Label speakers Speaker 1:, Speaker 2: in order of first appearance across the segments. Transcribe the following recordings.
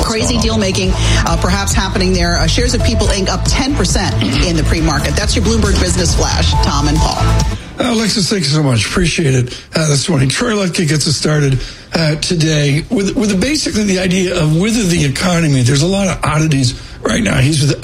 Speaker 1: Crazy deal making perhaps happening there. Shares of People Inc. up 10% in the pre-market. That's your Bloomberg Business Flash. Tom and Paul.
Speaker 2: Alexis, thank you so much. Appreciate it this morning. Troy Lutke gets us started today with basically the idea of whether the economy, there's a lot of oddities right now. He's with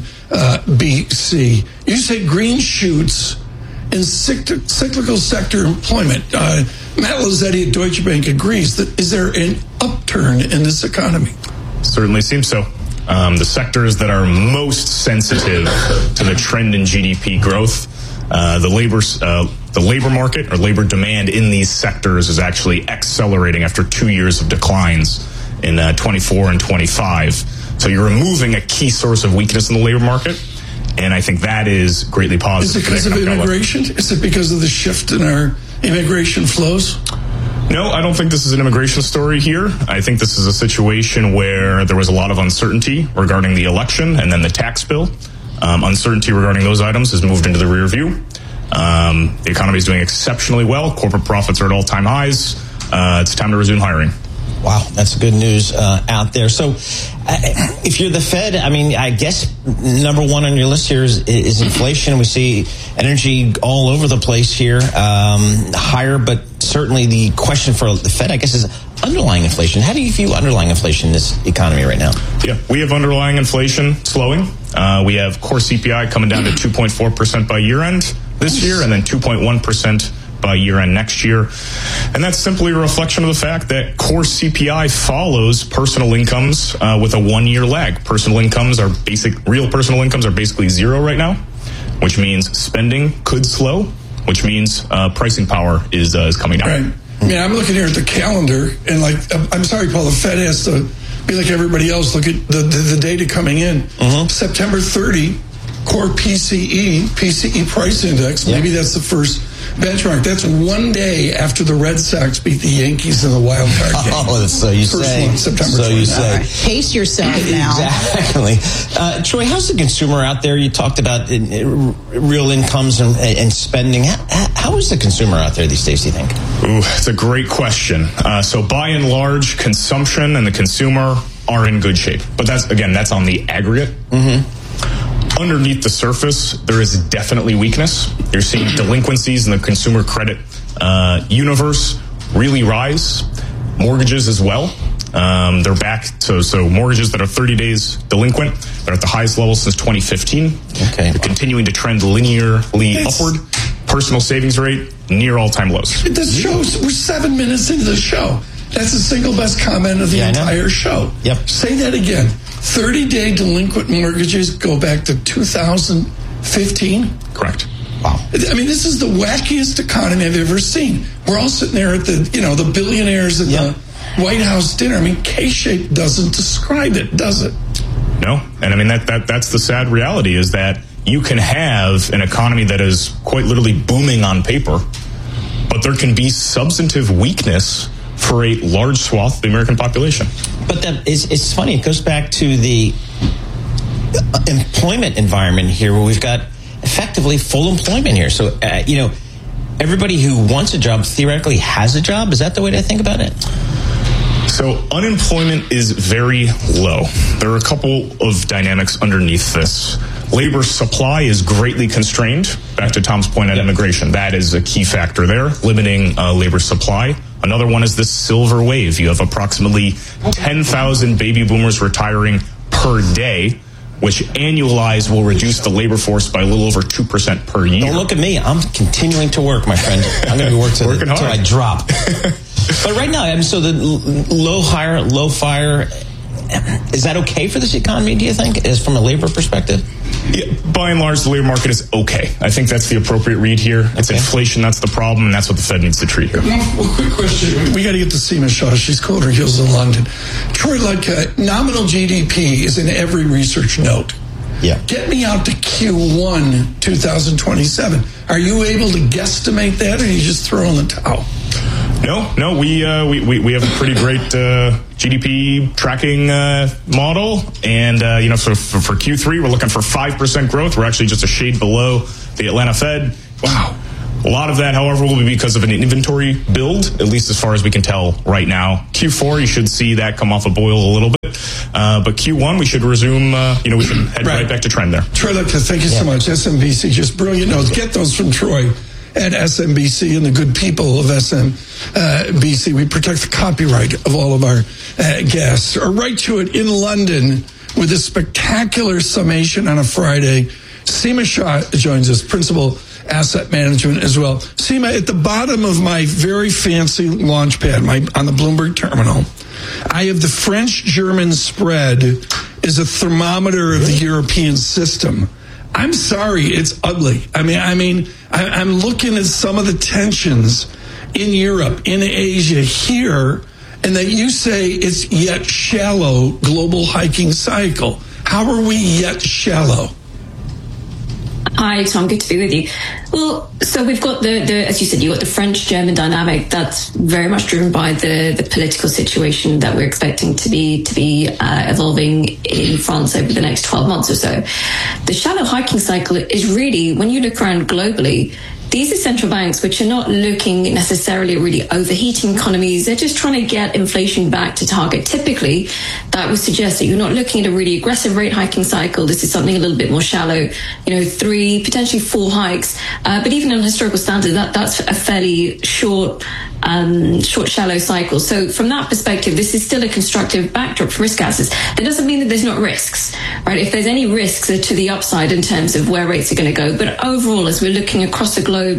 Speaker 2: SMBC. You say green shoots in cyclical sector employment. Matt Lazzetti at Deutsche Bank agrees that is there an upturn in this economy?
Speaker 3: Certainly seems so. The sectors that are most sensitive to the trend in GDP growth, the labor market or labor demand in these sectors is actually accelerating after 2 years of declines in 24 and 25. So you're removing a key source of weakness in the labor market, and I think that is greatly positive.
Speaker 2: Is it because of immigration? Is it because of the shift in our immigration flows?
Speaker 3: No, I don't think this is an immigration story here. I think this is a situation where there was a lot of uncertainty regarding the election and then the tax bill. Uncertainty regarding those items has moved into the rear view. The economy is doing exceptionally well. Corporate profits are at all-time highs. It's time to resume hiring.
Speaker 4: Wow, that's good news out there. So if you're the Fed, I mean, I guess number one on your list here is inflation. We see energy all over the place here, higher, but certainly the question for the Fed, I guess, is underlying inflation. How do you view underlying inflation in this economy right now?
Speaker 3: Yeah, we have underlying inflation slowing. We have core CPI coming down to 2.4% by year end this year, and then 2.1% by year end next year. And that's simply a reflection of the fact that core CPI follows personal incomes with a 1 year lag. Real personal incomes are basically zero right now, which means spending could slow, which means pricing power is coming down.
Speaker 2: Right. Yeah, I'm looking here at the calendar, and I'm sorry, Paul, the Fed has to be like everybody else. Look at the data coming in. Mm-hmm. September 30, core PCE price index.
Speaker 4: Yep.
Speaker 2: Maybe that's the first benchmark. That's 1 day after the Red Sox beat the Yankees in the wild card game.
Speaker 4: Oh, so you
Speaker 2: first
Speaker 4: say.
Speaker 2: One, September
Speaker 4: so
Speaker 2: 29th.
Speaker 4: you say.
Speaker 1: Right. Pace yourself now.
Speaker 4: Exactly. Troy, how's the consumer out there? You talked about real incomes and spending. How is the consumer out there these days, do you think?
Speaker 3: Ooh, it's a great question. So by and large, consumption and the consumer are in good shape. But that's on the aggregate. Mm-hmm. Underneath the surface, there is definitely weakness. You're seeing delinquencies in the consumer credit universe really rise. Mortgages as well. They're back to mortgages that are 30 days delinquent. They're at the highest level since 2015.
Speaker 4: Okay.
Speaker 3: They're continuing to trend linearly upward. Personal savings rate near all-time lows.
Speaker 2: This shows we're 7 minutes into the show. That's the single best comment of the entire show.
Speaker 4: Yep.
Speaker 2: Say that again. 30-day delinquent mortgages go back to 2015?
Speaker 3: Correct.
Speaker 4: Wow.
Speaker 2: I mean, this is the wackiest economy I've ever seen. We're all sitting there at the billionaires at the White House dinner. I mean, K-shape doesn't describe it, does it?
Speaker 3: No. And I mean, that's the sad reality is that you can have an economy that is quite literally booming on paper, but there can be substantive weakness for a large swath of the American population.
Speaker 4: But it's funny. It goes back to the employment environment here, where we've got effectively full employment here. So, everybody who wants a job theoretically has a job. Is that the way to think about it?
Speaker 3: So unemployment is very low. There are a couple of dynamics underneath this. Labor supply is greatly constrained. Back to Tom's point on immigration. That is a key factor there, limiting labor supply. Another one is the silver wave. You have approximately 10,000 baby boomers retiring per day, which annualized will reduce the labor force by a little over 2% per year.
Speaker 4: Don't look at me. I'm continuing to work, my friend. I'm going to be working until I drop. But right now, so the low fire, is that okay for this economy, do you think, is from a labor perspective?
Speaker 3: Yeah, by and large, the labor market is okay. I think that's the appropriate read here. It's inflation, that's the problem, and that's what the Fed needs to treat here.
Speaker 2: Well, quick question. We got to get to Seema Shah. She's cold her heels in London. Troy Lutke, nominal GDP is in every research note.
Speaker 4: Yeah.
Speaker 2: Get me out to Q1 2027. Are you able to guesstimate that, or are you just throwing the towel?
Speaker 3: No, we have a pretty great GDP tracking model, and for Q3 we're looking for 5% growth. We're actually just a shade below the Atlanta Fed. Wow. A lot of that, however, will be because of an inventory build, at least as far as we can tell right now. Q4, you should see that come off a boil a little bit. But Q1, we should resume, we should head right back to trend there.
Speaker 2: Troy Lipka, thank you so much. SMBC, just brilliant notes. Get those from Troy at SMBC and the good people of SMBC. We protect the copyright of all of our guests. Or right to it in London with a spectacular summation on a Friday. Seema Shah joins us, Principal Asset Management as well. Seema, at the bottom of my very fancy launch pad on the Bloomberg terminal, I have the French-German spread as a thermometer of the European system. I'm sorry, it's ugly. I mean, I'm looking at some of the tensions in Europe, in Asia, here, and that you say it's yet shallow global hiking cycle. How are we yet shallow?
Speaker 5: Hi, Tom. Good to be with you. Well, so we've got the as you said, you've got the French-German dynamic that's very much driven by the political situation that we're expecting to be evolving in France over the next 12 months or so. The shallow hiking cycle is really, when you look around globally, these are central banks which are not looking necessarily at really overheating economies. They're just trying to get inflation back to target. Typically, that would suggest that you're not looking at a really aggressive rate hiking cycle. This is something a little bit more shallow, 3, potentially 4 hikes. But even on historical standard, that's a fairly short, shallow cycle. So from that perspective, this is still a constructive backdrop for risk assets. That doesn't mean that there's not risks, right? If there's any risks, they're to the upside in terms of where rates are going to go. But overall, as we're looking across the globe,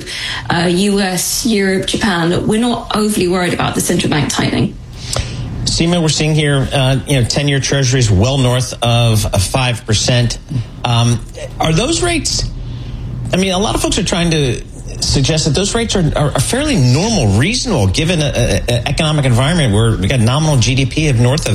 Speaker 5: US, Europe, Japan, we're not overly worried about the central bank tightening.
Speaker 4: Seema, we're seeing here, 10-year treasuries well north of 5%. Are those rates? I mean, a lot of folks are trying to suggest that those rates are fairly normal, reasonable, given an economic environment where we got nominal GDP of north of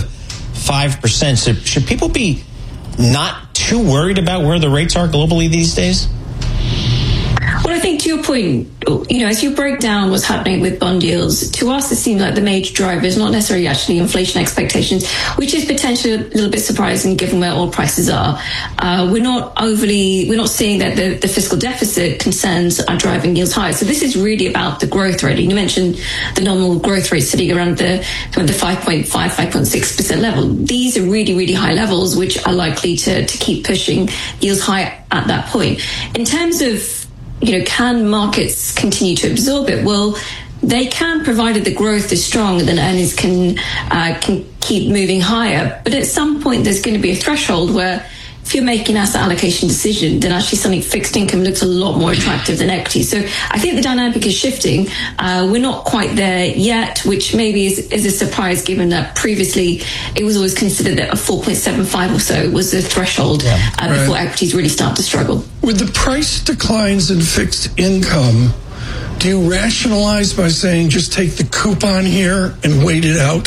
Speaker 4: 5%. So should people be not too worried about where the rates are globally these days?
Speaker 5: Well, I think to your point, as you break down what's happening with bond yields, to us it seems like the major driver is not necessarily actually inflation expectations, which is potentially a little bit surprising given where oil prices are. We're not seeing that the fiscal deficit concerns are driving yields higher. So this is really about the growth rate. You mentioned the nominal growth rate sitting around the 5.5, 5.6% level. These are really, really high levels, which are likely to keep pushing yields higher at that point. In terms of can markets continue to absorb it? Well, they can, provided the growth is strong, then earnings can keep moving higher. But at some point, there's going to be a threshold where if you're making an asset allocation decision, then actually something fixed income looks a lot more attractive than equity. So I think the dynamic is shifting. We're not quite there yet, which maybe is a surprise given that previously it was always considered that a 4.75 or so was the threshold before equities really start to struggle. With
Speaker 2: the price declines in fixed income, do you rationalize by saying just take the coupon here and wait it out?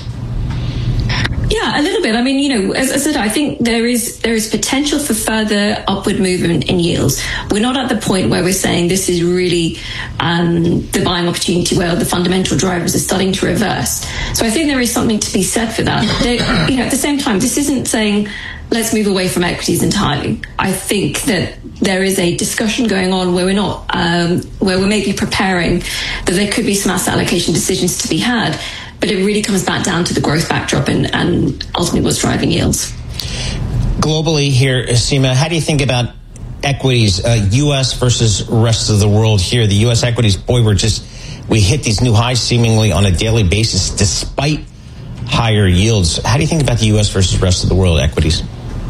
Speaker 5: Yeah, a little bit. I mean, as I said, I think there is potential for further upward movement in yields. We're not at the point where we're saying this is really the buying opportunity where the fundamental drivers are starting to reverse. So I think there is something to be said for that. At the same time, this isn't saying let's move away from equities entirely. I think that there is a discussion going on where we're maybe preparing that there could be some asset allocation decisions to be had. But it really comes back down to the growth backdrop and ultimately what's driving yields.
Speaker 4: Globally here, Seema, how do you think about equities, U.S. versus rest of the world here? The U.S. equities, boy, we hit these new highs seemingly on a daily basis despite higher yields. How do you think about the U.S. versus rest of the world equities?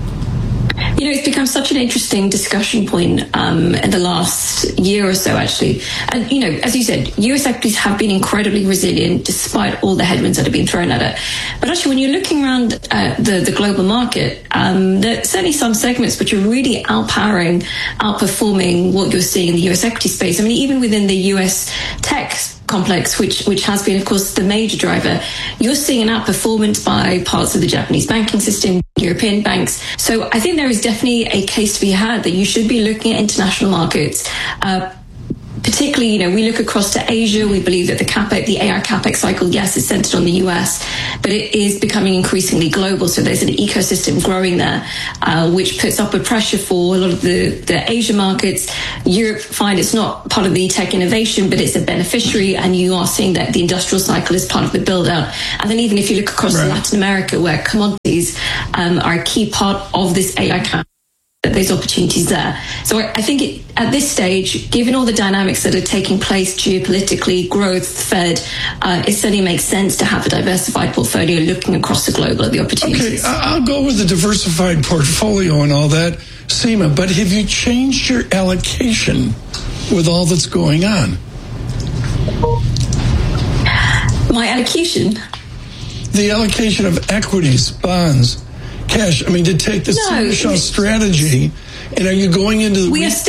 Speaker 5: It's become such an interesting discussion point in the last year or so, actually. And, as you said, US equities have been incredibly resilient despite all the headwinds that have been thrown at it. But actually, when you're looking around the global market, there are certainly some segments which are really outperforming what you're seeing in the US equity space. I mean, even within the US tech complex, which has been, of course, the major driver, you're seeing an outperformance by parts of the Japanese banking system, European banks. So I think there is definitely a case to be had that you should be looking at international markets, particularly, we look across to Asia. We believe that the AI CapEx cycle, yes, is centered on the US, but it is becoming increasingly global. So there's an ecosystem growing there, which puts upward pressure for a lot of the Asia markets. Europe find it's not part of the tech innovation, but it's a beneficiary, and you are seeing that the industrial cycle is part of the build out. And then even if you look across to Latin America, where commodities are a key part of this AI CapEx, there's opportunities there. So I think at this stage, given all the dynamics that are taking place geopolitically, growth, Fed, it certainly makes sense to have a diversified portfolio looking across the globe at the opportunities.
Speaker 2: Okay, I'll go with the diversified portfolio and all that, Seema, but have you changed your allocation with all that's going on?
Speaker 5: My allocation?
Speaker 2: The allocation of equities, bonds, cash. I mean, to take the Seema strategy, and are you going into the...
Speaker 5: We're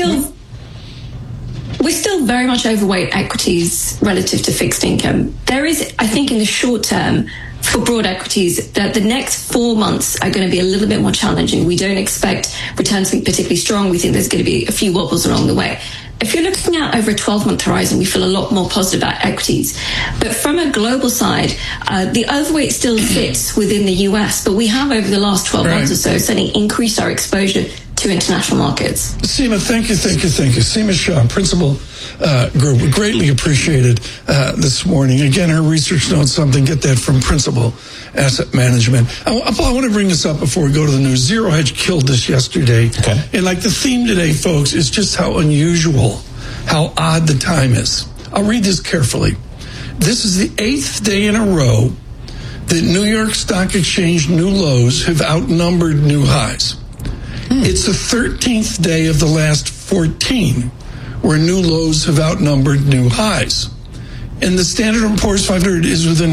Speaker 5: still very much overweight equities relative to fixed income. There is, I think, in the short term, for broad equities, that the next 4 months are going to be a little bit more challenging. We don't expect returns to be particularly strong. We think there's going to be a few wobbles along the way. If you're looking at over a 12-month horizon, we feel a lot more positive about equities. But from a global side, the overweight still sits within the US, but we have over the last 12 months or so certainly increased our exposure to international markets.
Speaker 2: Seema, thank you. Seema Shah, Principal Group, we greatly appreciated this morning. Again, her research notes something. Get that from Principal Asset Management. I want to bring this up before we go to the news. Zero Hedge killed this yesterday.
Speaker 4: Okay.
Speaker 2: And the theme today, folks, is just how unusual, how odd the time is. I'll read this carefully. This is the 8th day in a row that New York Stock Exchange new lows have outnumbered new highs. It's the 13th day of the last 14 where new lows have outnumbered new highs. And the Standard & Poor's 500 is within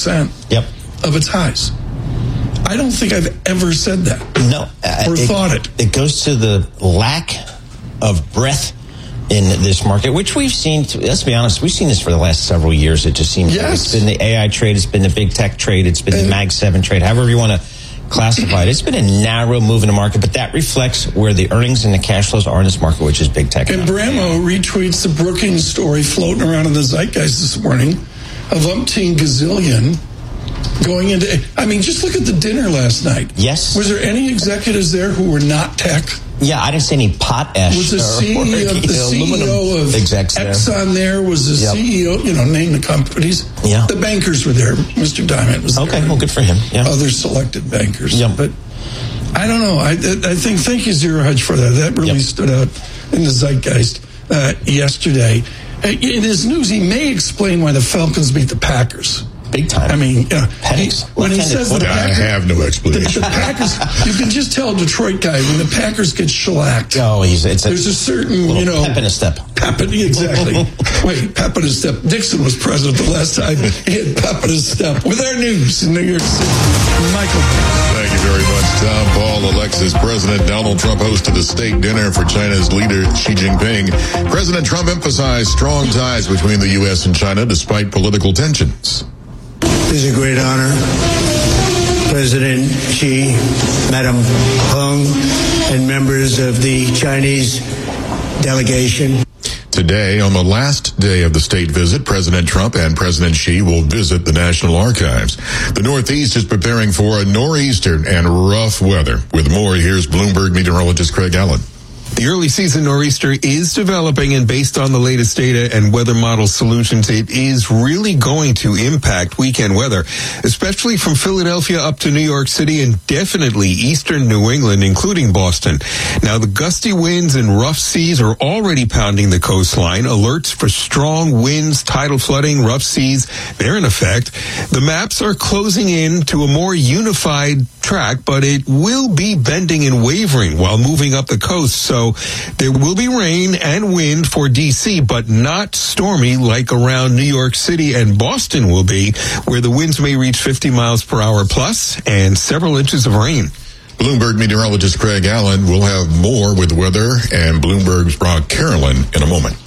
Speaker 2: 1% of its highs. I don't think I've ever said that.
Speaker 4: No.
Speaker 2: Or thought it.
Speaker 4: It goes to the lack of breadth in this market, which we've seen, let's be honest, we've seen this for the last several years. It just seems like it's been the AI trade, it's been the big tech trade, it's been the Mag 7 trade, however you want to classify it. It's been a narrow move in the market, but that reflects where the earnings and the cash flows are in this market, which is big tech.
Speaker 2: And Bramo retweets the Brookings story floating around in the zeitgeist this morning of umpteen gazillion going into... I mean, just look at the dinner last night.
Speaker 4: Yes.
Speaker 2: Was there any executives there who were not tech?
Speaker 4: Yeah, I didn't see any potash.
Speaker 2: Was the CEO of Exxon there? Was the CEO, name the companies?
Speaker 4: Yeah.
Speaker 2: The bankers were there. Mr. Diamond was there.
Speaker 4: Okay, well, good for him. Yeah.
Speaker 2: Other selected bankers.
Speaker 4: Yeah.
Speaker 2: But I don't know. I think, thank you, Zero Hedge, for that. That really stood out in the zeitgeist yesterday. In his news, he may explain why the Falcons beat the Packers.
Speaker 4: Big time.
Speaker 2: I mean,
Speaker 4: Pennies.
Speaker 2: When he says the Packers,
Speaker 6: I have no explanation.
Speaker 2: The Packers, you can just tell a Detroit guy when the Packers get shellacked.
Speaker 4: Oh,
Speaker 2: there's a certain,
Speaker 4: pep in a step.
Speaker 2: Exactly. Wait, pep in a step. Dixon was president the last time he had pep in a step. With our news in New York City, Michael.
Speaker 6: Thank you very much, Tom. Paul, Alexis. President Donald Trump hosted a state dinner for China's leader, Xi Jinping. President Trump emphasized strong ties between the U.S. and China despite political tensions.
Speaker 7: It is a great honor. President Xi, Madam Peng, and members of the Chinese delegation.
Speaker 6: Today, on the last day of the state visit, President Trump and President Xi will visit the National Archives. The Northeast is preparing for a nor'easter and rough weather. With more, here's Bloomberg meteorologist Craig Allen.
Speaker 8: The early season nor'easter is developing, and based on the latest data and weather model solutions, it is really going to impact weekend weather, especially from Philadelphia up to New York City and definitely eastern New England, including Boston. Now, the gusty winds and rough seas are already pounding the coastline. Alerts for strong winds, tidal flooding, rough seas, they're in effect. The maps are closing in to a more unified track, but it will be bending and wavering while moving up the coast. So there will be rain and wind for D.C., but not stormy like around New York City and Boston will be, where the winds may reach 50 miles per hour plus and several inches of rain.
Speaker 6: Bloomberg meteorologist Craig Allen will have more with weather and Bloomberg's Brock Carolyn in a moment.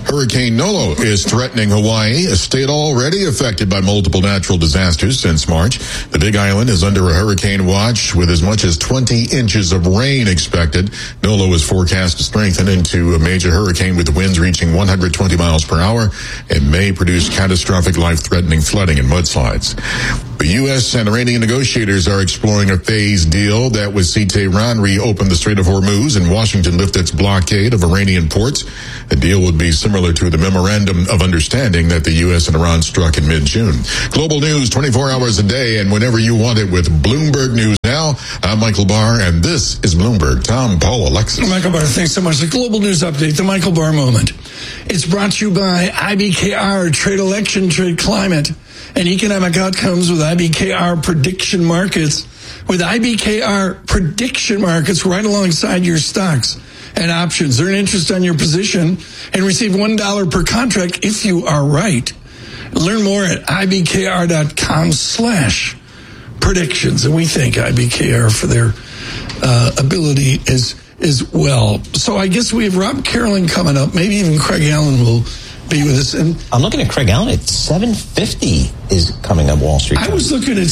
Speaker 6: Hurricane Nolo is threatening Hawaii, a state already affected by multiple natural disasters since March. The Big Island is under a hurricane watch with as much as 20 inches of rain expected. Nolo is forecast to strengthen into a major hurricane with winds reaching 120 miles per hour and may produce catastrophic, life-threatening flooding and mudslides. The U.S. and Iranian negotiators are exploring a phased deal that would see Tehran reopen the Strait of Hormuz and Washington lift its blockade of Iranian ports. The deal would be similar to the Memorandum of Understanding that the U.S. and Iran struck in mid-June. Global news 24 hours a day and whenever you want it with Bloomberg News Now. I'm Michael Barr, and this is Bloomberg. Tom, Paul, Alexis.
Speaker 2: Michael Barr, thanks so much. The Global News Update, the Michael Barr Moment. It's brought to you by IBKR, Trade Election, Trade Climate, and Economic Outcomes with IBKR Prediction Markets. With IBKR Prediction Markets right alongside your stocks and options. Earn interest on your position and receive $1 per contract if you are right. Learn more at ibkr.com/predictions. And we thank IBKR for their ability as well. So I guess we have Rob Carolyn coming up. Maybe even Craig Allen will be with us. And
Speaker 4: I'm looking at Craig Allen at 7:50 is coming up Wall Street.
Speaker 2: I was looking at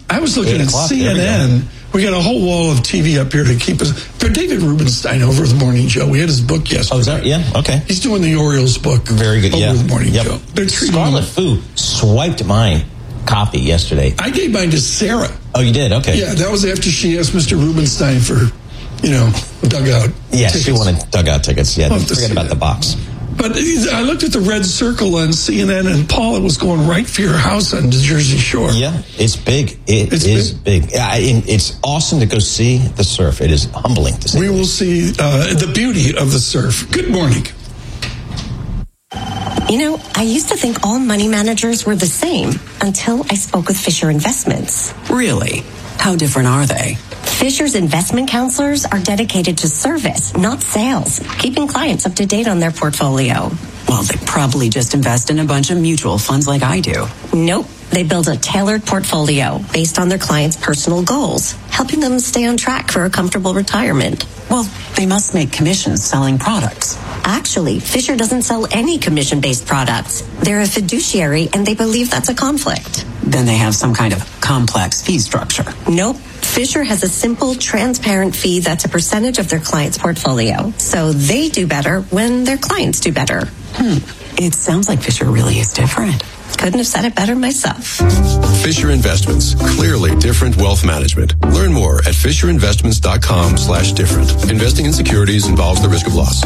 Speaker 2: CNN. We got a whole wall of TV up here to keep us. David Rubenstein over at the Morning Joe. We had his book yesterday.
Speaker 4: Oh, is that? Yeah, okay.
Speaker 2: He's doing the Orioles book.
Speaker 4: Very good.
Speaker 2: Over the Morning Joe.
Speaker 4: Scarlet Fu swiped my copy yesterday.
Speaker 2: I gave mine to Sarah.
Speaker 4: Oh, you did? Okay.
Speaker 2: Yeah, that was after she asked Mr. Rubenstein for, dugout.
Speaker 4: Yeah,
Speaker 2: tickets.
Speaker 4: she wanted dugout tickets. Yeah, forget about the box.
Speaker 2: But I looked at the red circle on CNN, and Paul, it was going right for your house on the Jersey Shore.
Speaker 4: Yeah, it's big. It is big. It's awesome to go see the surf. It is humbling to see.
Speaker 2: We will see the beauty of the surf. Good morning.
Speaker 9: I used to think all money managers were the same until I spoke with Fisher Investments.
Speaker 10: Really? How different are they?
Speaker 9: Fisher's investment counselors are dedicated to service, not sales, keeping clients up to date on their portfolio.
Speaker 10: Well, they probably just invest in a bunch of mutual funds like I do.
Speaker 9: Nope. They build a tailored portfolio based on their clients' personal goals, helping them stay on track for a comfortable retirement.
Speaker 10: Well, they must make commissions selling products.
Speaker 9: Actually, Fisher doesn't sell any commission-based products. They're a fiduciary, and they believe that's a conflict.
Speaker 10: Then they have some kind of complex fee structure.
Speaker 9: Nope. Fisher has a simple, transparent fee that's a percentage of their client's portfolio. So they do better when their clients do better.
Speaker 10: It sounds like Fisher really is different.
Speaker 9: Couldn't have said it better myself.
Speaker 11: Fisher Investments. Clearly different wealth management. Learn more at FisherInvestments.com/different. Investing in securities involves the risk of loss.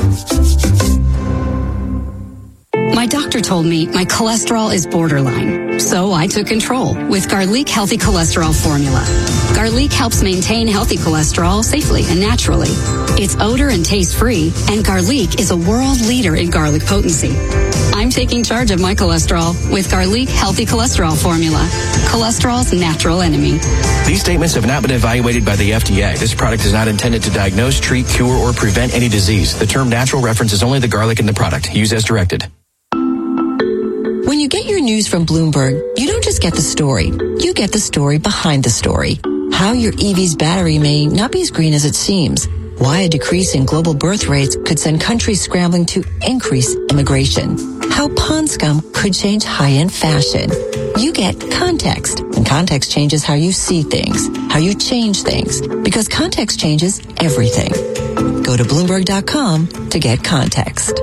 Speaker 12: My doctor told me my cholesterol is borderline, so I took control with Garlic Healthy Cholesterol Formula. Garlic helps maintain healthy cholesterol safely and naturally. It's odor and taste-free, and Garlic is a world leader in garlic potency. I'm taking charge of my cholesterol with Garlic Healthy Cholesterol Formula, cholesterol's natural enemy.
Speaker 13: These statements have not been evaluated by the FDA. This product is not intended to diagnose, treat, cure, or prevent any disease. The term natural references only the garlic in the product. Use as directed.
Speaker 14: When you get your news from Bloomberg, you don't just get the story. You get the story behind the story. How your EV's battery may not be as green as it seems. Why a decrease in global birth rates could send countries scrambling to increase immigration. How pond scum could change high-end fashion. You get context, and context changes how you see things, how you change things, because context changes everything. Go to Bloomberg.com to get context.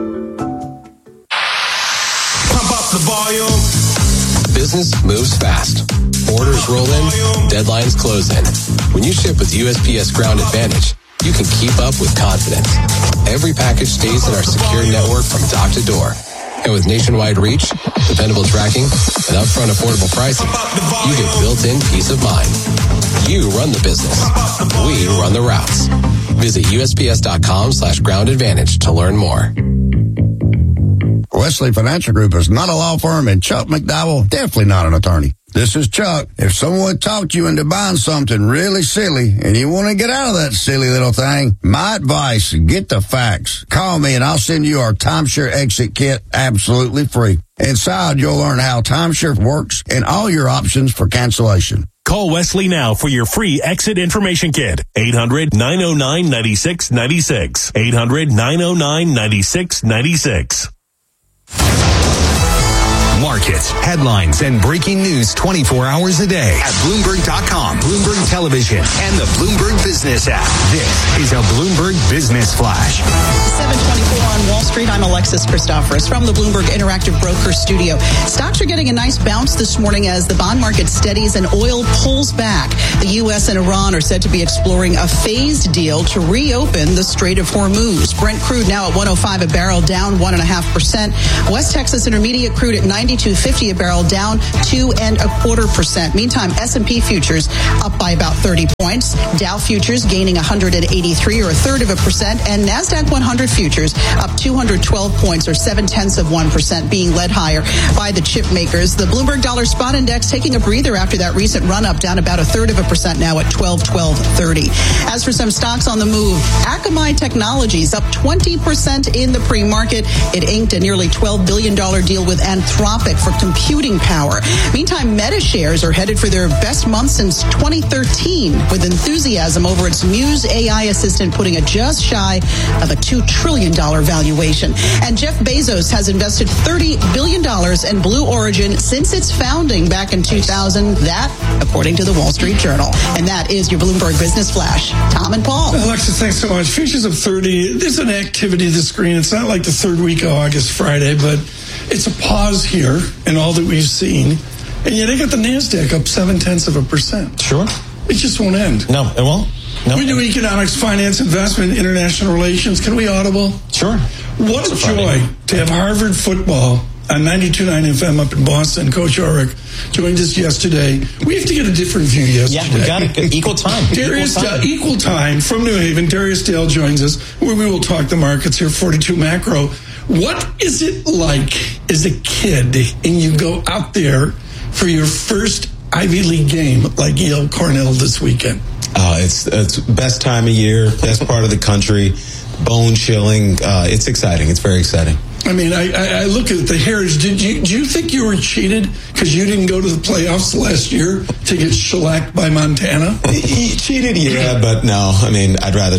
Speaker 15: The volume.
Speaker 11: Business moves fast. Orders roll in, deadlines close in. When you ship with USPS Ground Advantage, you can keep up with confidence. Every package stays in our secure network from dock to door. And with nationwide reach, dependable tracking, and upfront affordable pricing, you get built-in peace of mind. You run the business. We run the routes. Visit USPS.com/Ground Advantage to learn more.
Speaker 16: Wesley Financial Group is not a law firm, and Chuck McDowell definitely not an attorney. This is Chuck. If someone talked you into buying something really silly and you want to get out of that silly little thing, my advice, get the facts. Call me and I'll send you our timeshare exit kit absolutely free. Inside, you'll learn how timeshare works and all your options for cancellation.
Speaker 17: Call Wesley now for your free exit information kit. 800-909-9696. 800-909-9696. Markets, headlines, and breaking news 24 hours a day at Bloomberg.com, Bloomberg Television, and the Bloomberg Business app. This is a Bloomberg Business Flash.
Speaker 1: 7:24 on Wall Street. I'm Alexis Christoforous from the Bloomberg Interactive Broker Studio. Stocks are getting a nice bounce this morning as the bond market steadies and oil pulls back. The U.S. and Iran are said to be exploring a phased deal to reopen the Strait of Hormuz. Brent crude now at $105 a barrel, down 1.5%. West Texas Intermediate crude at $92.50 a barrel, down 2.25%. Meantime, S&P futures up by about 30 points. Dow futures gaining 183 or 1/3%, and NASDAQ 100 futures up 212 points or 0.7%, being led higher by the chip makers. The Bloomberg Dollar Spot Index taking a breather after that recent run-up, down about 1/3% now at 1230. As for some stocks on the move, Akamai Technologies up 20% in the pre-market. It inked a nearly $12 billion deal with Anthropic for computing power. Meantime, Meta shares are headed for their best month since 2013, with enthusiasm over its Muse AI assistant putting it just shy of a $2 trillion valuation. And Jeff Bezos has invested $30 billion in Blue Origin since its founding back in 2000. That, according to the Wall Street Journal. And that is your Bloomberg Business Flash. Tom and Paul.
Speaker 2: Alexis, thanks so much. Futures of 30. There's an activity this screen. It's not like the third week of August, Friday, but it's a pause here in all that we've seen. And yet I got the NASDAQ up 0.7%.
Speaker 4: Sure.
Speaker 2: It just won't end.
Speaker 4: No, it won't. No.
Speaker 2: We do economics, finance, investment, international relations. Can we audible?
Speaker 4: Sure.
Speaker 2: What a joy to have Harvard football on 92.9 FM up in Boston. Coach Ulrich joined us yesterday. We have to get a different view yesterday.
Speaker 4: Yeah, we got it. Equal time.
Speaker 2: Equal time from New Haven. Darius Dale joins us, where we will talk the markets here, 42 Macro. What is it like as a kid and you go out there for your first Ivy League game like Yale Cornell this weekend?
Speaker 18: It's best time of year, best part of the country, bone chilling. It's exciting. It's very exciting.
Speaker 2: I mean, I look at the Heritage. Do you think you were cheated because you didn't go to the playoffs last year to get shellacked by Montana?
Speaker 18: Cheated, yeah, but no. I mean, I'd rather,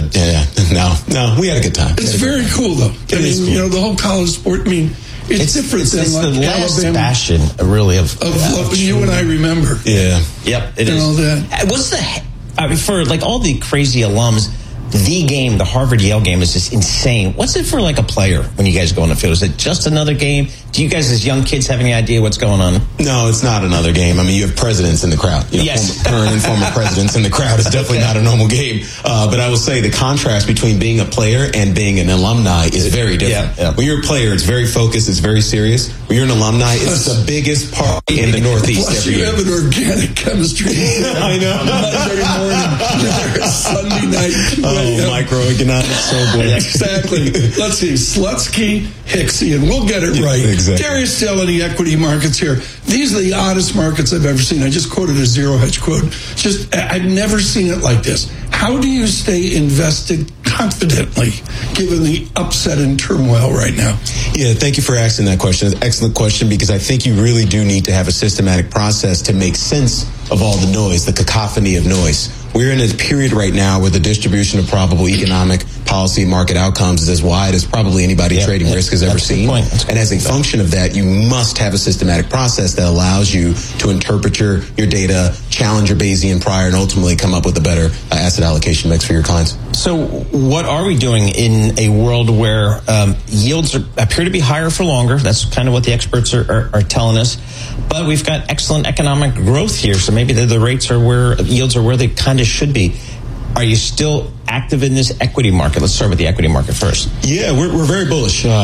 Speaker 18: no. We had a good time.
Speaker 2: It's very cool, though. I mean, cool. You know, the whole college sport, I mean, it's different than
Speaker 4: it's
Speaker 2: like
Speaker 4: the last
Speaker 2: Alabama.
Speaker 4: Bastion, really, of
Speaker 2: you and I remember.
Speaker 18: Yeah.
Speaker 4: Yep, it
Speaker 2: and
Speaker 4: is.
Speaker 2: All that.
Speaker 4: What's for like all the crazy alums, the game, the Harvard-Yale game is just insane. What's it for like a player when you guys go on the field? Is it just another game? Do you guys as young kids have any idea what's going on?
Speaker 18: No, it's not another game. I mean, you have presidents in the crowd. You know,
Speaker 4: yes.
Speaker 18: Current and former presidents in the crowd is definitely not a normal game. But I will say the contrast between being a player and being an alumni is very different.
Speaker 4: Yeah.
Speaker 18: When you're a player, it's very focused, it's very serious. When you're an alumni, it's the biggest party in the Northeast
Speaker 2: Plus
Speaker 18: every
Speaker 2: you
Speaker 18: year.
Speaker 2: have an organic chemistry.
Speaker 18: I know.
Speaker 2: Monday morning, Sunday night.
Speaker 18: Microeconomics, so good.
Speaker 2: Exactly. Let's see. Slutsky, Hicksy, and we'll get it right.
Speaker 18: Exactly.
Speaker 2: Darius Dale in the equity markets here. These are the oddest markets I've ever seen. I just quoted a Zero Hedge quote. I've never seen it like this. How do you stay invested confidently given the upset and turmoil right now?
Speaker 18: Yeah, thank you for asking that question. It's an excellent question because I think you really do need to have a systematic process to make sense of all the noise, the cacophony of noise. We're in a period right now where the distribution of probable economic policy market outcomes is as wide as probably anybody trading risk has ever seen. And as a function of that, you must have a systematic process that allows you to interpret your data, challenge your Bayesian prior, and ultimately come up with a better asset allocation mix for your clients.
Speaker 4: So what are we doing in a world where yields appear to be higher for longer? That's kind of what the experts are telling us. But we've got excellent economic growth here, so maybe the rates are where yields are where they kind of should be. Are you still active in this equity market? Let's start with the equity market first.
Speaker 18: Yeah, we're very bullish. We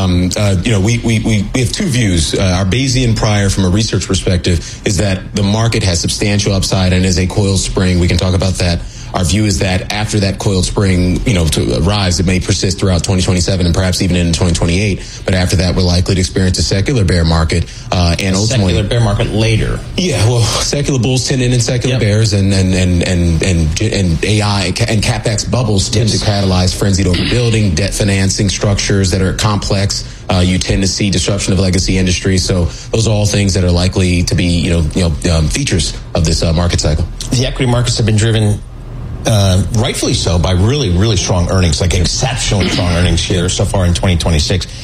Speaker 18: have two views. Our Bayesian prior, from a research perspective, is that the market has substantial upside and is a coiled spring. We can talk about that. Our view is that after that coiled spring, to rise, it may persist throughout 2027 and perhaps even into 2028. But after that, we're likely to experience a secular bear market, and ultimately
Speaker 4: secular bear market later.
Speaker 18: Yeah, well, secular bulls tend to end in secular bears, and AI and capex bubbles tend to catalyze frenzied overbuilding, debt financing structures that are complex. You tend to see disruption of legacy industries. So those are all things that are likely to be, features of this market cycle.
Speaker 4: The equity markets have been driven. Rightfully so, by really, really strong earnings, like exceptionally strong earnings here so far in 2026.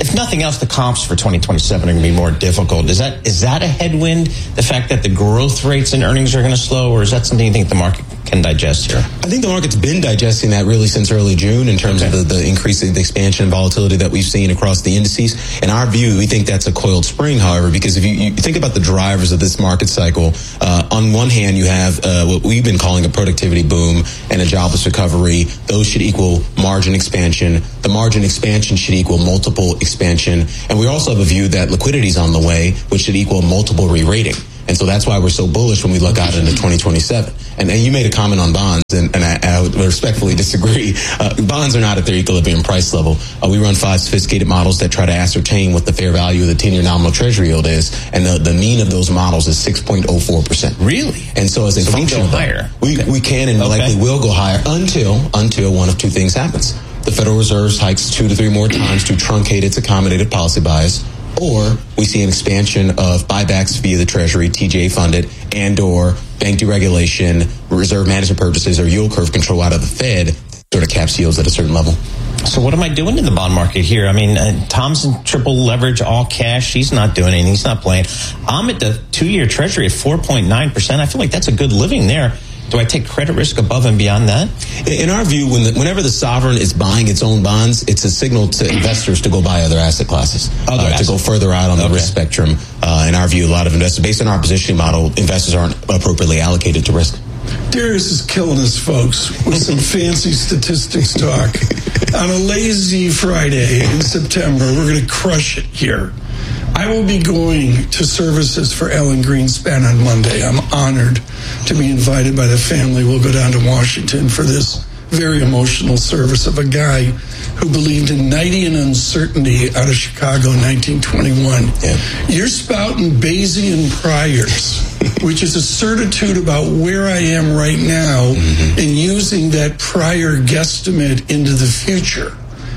Speaker 4: if nothing else, the comps for 2027 are going to be more difficult. Is that a headwind, the fact that the growth rates and earnings are going to slow, or is that something you think the market can digest here?
Speaker 18: I think the market's been digesting that really since early June in terms of the increase in the expansion and volatility that we've seen across the indices. In our view, we think that's a coiled spring, however, because if you think about the drivers of this market cycle, on one hand, you have what we've been calling a productivity boom and a jobless recovery. Those should equal margin expansion. The margin expansion should equal multiple expansion. And we also have a view that liquidity is on the way, which should equal multiple re-rating. And so that's why we're so bullish when we look out into 2027. And you made a comment on bonds, and I would respectfully disagree. Bonds are not at their equilibrium price level. We run 5 sophisticated models that try to ascertain what the fair value of the 10-year nominal treasury yield is, and the mean of those models is 6.04%.
Speaker 4: Really?
Speaker 18: And so as a function of higher, we can and likely will go higher until one of two things happens. The Federal Reserve hikes 2 to 3 more times to truncate its accommodative policy bias, or we see an expansion of buybacks via the Treasury, TGA funded, and or bank deregulation, reserve management purchases, or yield curve control out of the Fed sort of caps yields at a certain level.
Speaker 4: So what am I doing in the bond market here? I mean, Tom's in triple leverage, all cash. He's not doing anything. He's not playing. I'm at the 2-year Treasury at 4.9%. I feel like that's a good living there. Do I take credit risk above and beyond that?
Speaker 18: In our view, whenever the sovereign is buying its own bonds, it's a signal to investors to go buy other asset classes, to go further out on the risk spectrum. In our view, a lot of investors, based on our positioning model, investors aren't appropriately allocated to risk.
Speaker 2: Darius is killing us, folks, with some fancy statistics talk. On a lazy Friday in September, we're going to crush it here. I will be going to services for Ellen Greenspan on Monday. I'm honored to be invited by the family. We'll go down to Washington for this very emotional service of a guy who believed in Knightian uncertainty out of Chicago in 1921. Yeah. You're spouting Bayesian priors, which is a certitude about where I am right now and using that prior guesstimate into the future.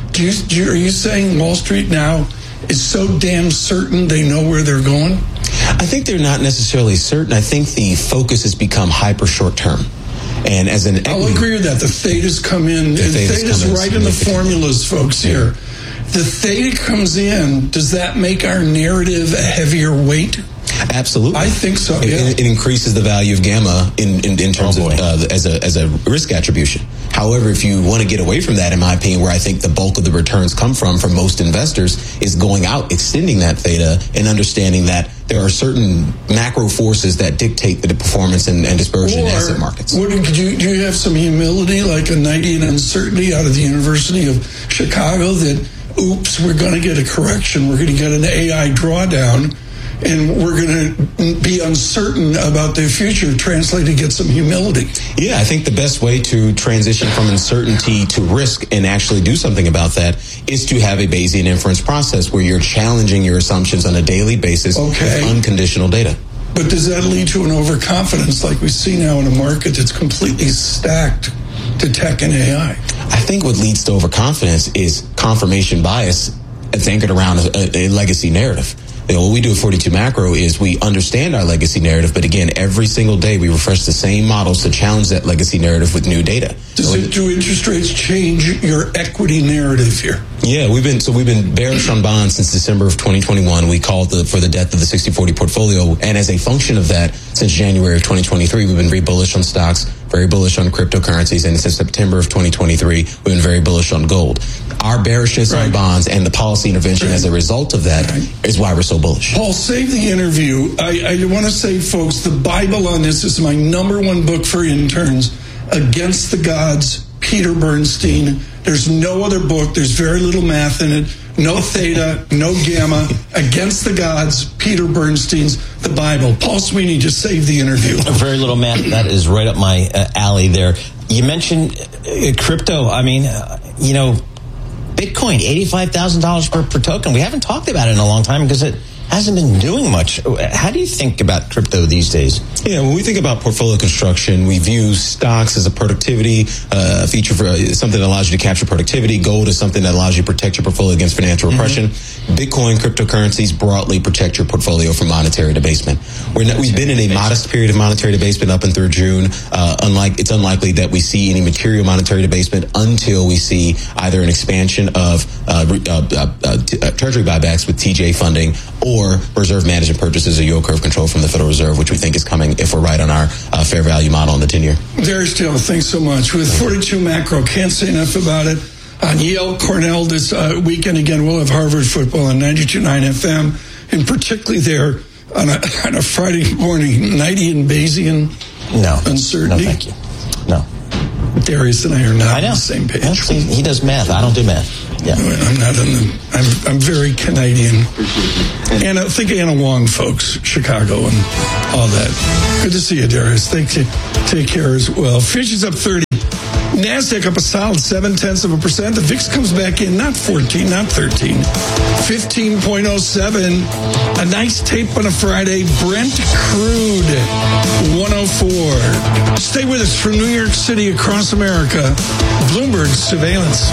Speaker 2: Are you saying Wall Street now is so damn certain they know where they're going?
Speaker 18: I think they're not necessarily certain. I think the focus has become hyper short term. And as an
Speaker 2: I'll agree with that. The thetas come in. The theta's right in the formulas, folks, here. The theta comes in. Does that make our narrative a heavier weight?
Speaker 18: Absolutely.
Speaker 2: I think so, yeah.
Speaker 18: It increases the value of gamma in terms of as a risk attribution. However, if you want to get away from that, in my opinion, where I think the bulk of the returns come from for most investors is going out, extending that theta, and understanding that there are certain macro forces that dictate the performance and dispersion in asset markets.
Speaker 2: Do you have some humility, like a Knightian uncertainty out of the University of Chicago that, oops, we're going to get a correction, we're going to get an AI drawdown, and we're going to be uncertain about their future, translate to get some humility?
Speaker 18: Yeah, I think the best way to transition from uncertainty to risk and actually do something about that is to have a Bayesian inference process where you're challenging your assumptions on a daily basis with unconditional data.
Speaker 2: But does that lead to an overconfidence like we see now in a market that's completely stacked to tech and AI?
Speaker 18: I think what leads to overconfidence is confirmation bias that's anchored around a legacy narrative. What we do at 42 Macro is we understand our legacy narrative, but again, every single day we refresh the same models to challenge that legacy narrative with new data.
Speaker 2: Do interest rates change your equity narrative here?
Speaker 18: Yeah, we've been bearish on bonds since December of 2021. We called for the death of the 60-40 portfolio, and as a function of that, since January of 2023, we've been very bullish on stocks, very bullish on cryptocurrencies, and since September of 2023, we've been very bullish on gold. Our bearishness on bonds and the policy intervention as a result of that is why we're so bullish.
Speaker 2: Paul, save the interview. I want to say, folks, the Bible on this is my #1 book for interns, Against the Gods, Peter Bernstein. There's no other book. There's very little math in it. No theta, no gamma. Against the Gods, Peter Bernstein's The Bible. Paul Sweeney, just saved the interview.
Speaker 4: Very little math. That is right up my alley there. You mentioned crypto. I mean, Bitcoin, $85,000 per token. We haven't talked about it in a long time because hasn't been doing much. How do you think about crypto these days?
Speaker 18: Yeah, when we think about portfolio construction, we view stocks as a productivity feature for something that allows you to capture productivity. Gold is something that allows you to protect your portfolio against financial repression. Bitcoin, cryptocurrencies broadly protect your portfolio from monetary debasement. We've been in a modest period of monetary debasement up and through June. It's unlikely that we see any material monetary debasement until we see either an expansion of treasury buybacks with TJ funding or reserve management purchases or yield curve control from the Federal Reserve, which we think is coming if we're right on our fair value model in the 10-year.
Speaker 2: Darius Taylor, thanks so much. With 42 macro, can't say enough about it. On Yale, Cornell this weekend, again, we'll have Harvard football on 92.9 FM, and particularly there on a Friday morning, Knighty and Bayesian uncertainty.
Speaker 4: No, thank you. No.
Speaker 2: Darius and I are not on the same page.
Speaker 4: He does math. I don't do math. Yeah.
Speaker 2: I'm not I'm very Canadian. And think Anna Wong, folks, Chicago and all that. Good to see you, Darius. Thank you. Take care as well. Futures up 30. NASDAQ up a solid 0.7%. The VIX comes back in, not 14, not 13. 15.07. A nice tape on a Friday. Brent crude 104. Stay with us from New York City across America. Bloomberg Surveillance.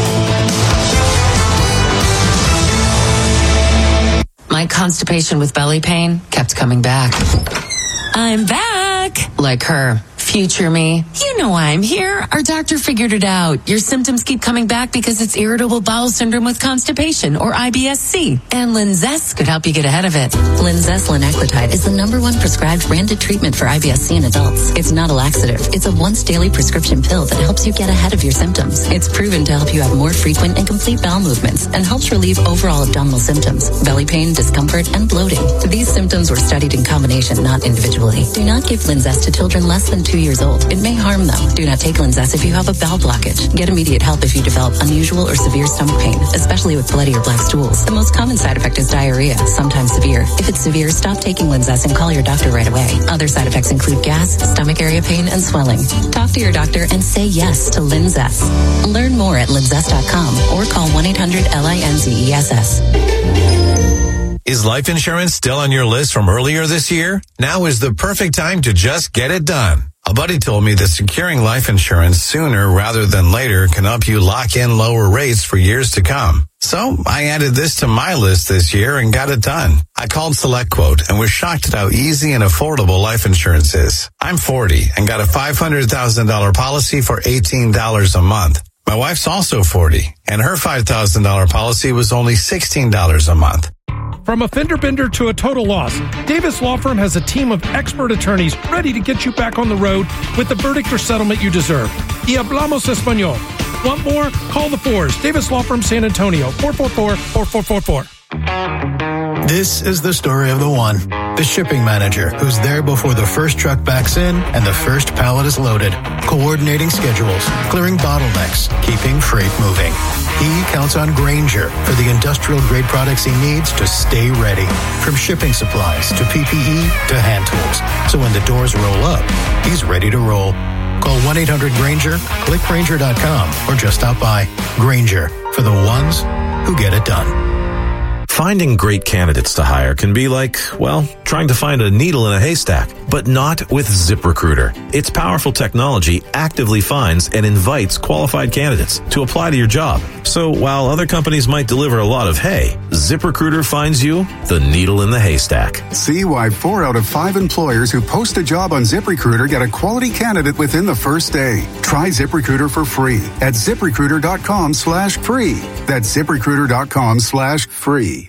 Speaker 19: My constipation with belly pain kept coming back. I'm back! Like her. Future me. You know why I'm here. Our doctor figured it out. Your symptoms keep coming back because it's irritable bowel syndrome with constipation, or IBS-C. And Linzess could help you get ahead of it.
Speaker 10: Linzess linaclotide is the #1 prescribed branded treatment for IBS-C in adults. It's not a laxative. It's a once daily prescription pill that helps you get ahead of your symptoms. It's proven to help you have more frequent and complete bowel movements and helps relieve overall abdominal symptoms, belly pain, discomfort, and bloating. These symptoms were studied in combination, not individually. Do not give Linzess to children less than 2 years old. It may harm them. Do not take Linzess if you have a bowel blockage. Get immediate help if you develop unusual or severe stomach pain, especially with bloody or black stools. The most common side effect is diarrhea, sometimes severe. If it's severe, stop taking Linzess and call your doctor right away. Other side effects include gas, stomach area pain, and swelling. Talk to your doctor and say yes to Linzess. Learn more at linzess.com or call 1-800-LINZESS.
Speaker 20: Is life insurance still on your list from earlier this year? Now is the perfect time to just get it done. A buddy told me that securing life insurance sooner rather than later can help you lock in lower rates for years to come. So I added this to my list this year and got it done. I called SelectQuote and was shocked at how easy and affordable life insurance is. I'm 40 and got a $500,000 policy for $18 a month. My wife's also 40 and her $5,000 policy was only $16 a month.
Speaker 21: From a fender bender to a total loss, Davis Law Firm has a team of expert attorneys ready to get you back on the road with the verdict or settlement you deserve. Y hablamos español. Want more? Call the Fours. Davis Law Firm, San Antonio, 444-4444.
Speaker 22: This is the story of the one, the shipping manager, who's there before the first truck backs in and the first pallet is loaded, coordinating schedules, clearing bottlenecks, keeping freight moving. He counts on Grainger for the industrial-grade products he needs to stay ready, from shipping supplies to PPE to hand tools. So when the doors roll up, he's ready to roll. Call 1-800-GRAINGER, click Grainger.com, or just stop by. Grainger, for the ones who get it done.
Speaker 23: Finding great candidates to hire can be like, well, trying to find a needle in a haystack, but not with ZipRecruiter. Its powerful technology actively finds and invites qualified candidates to apply to your job. So while other companies might deliver a lot of hay, ZipRecruiter finds you the needle in the haystack.
Speaker 24: See why 4 out of 5 employers who post a job on ZipRecruiter get a quality candidate within the first day. Try ZipRecruiter for free at ZipRecruiter.com/free. That's ZipRecruiter.com/free.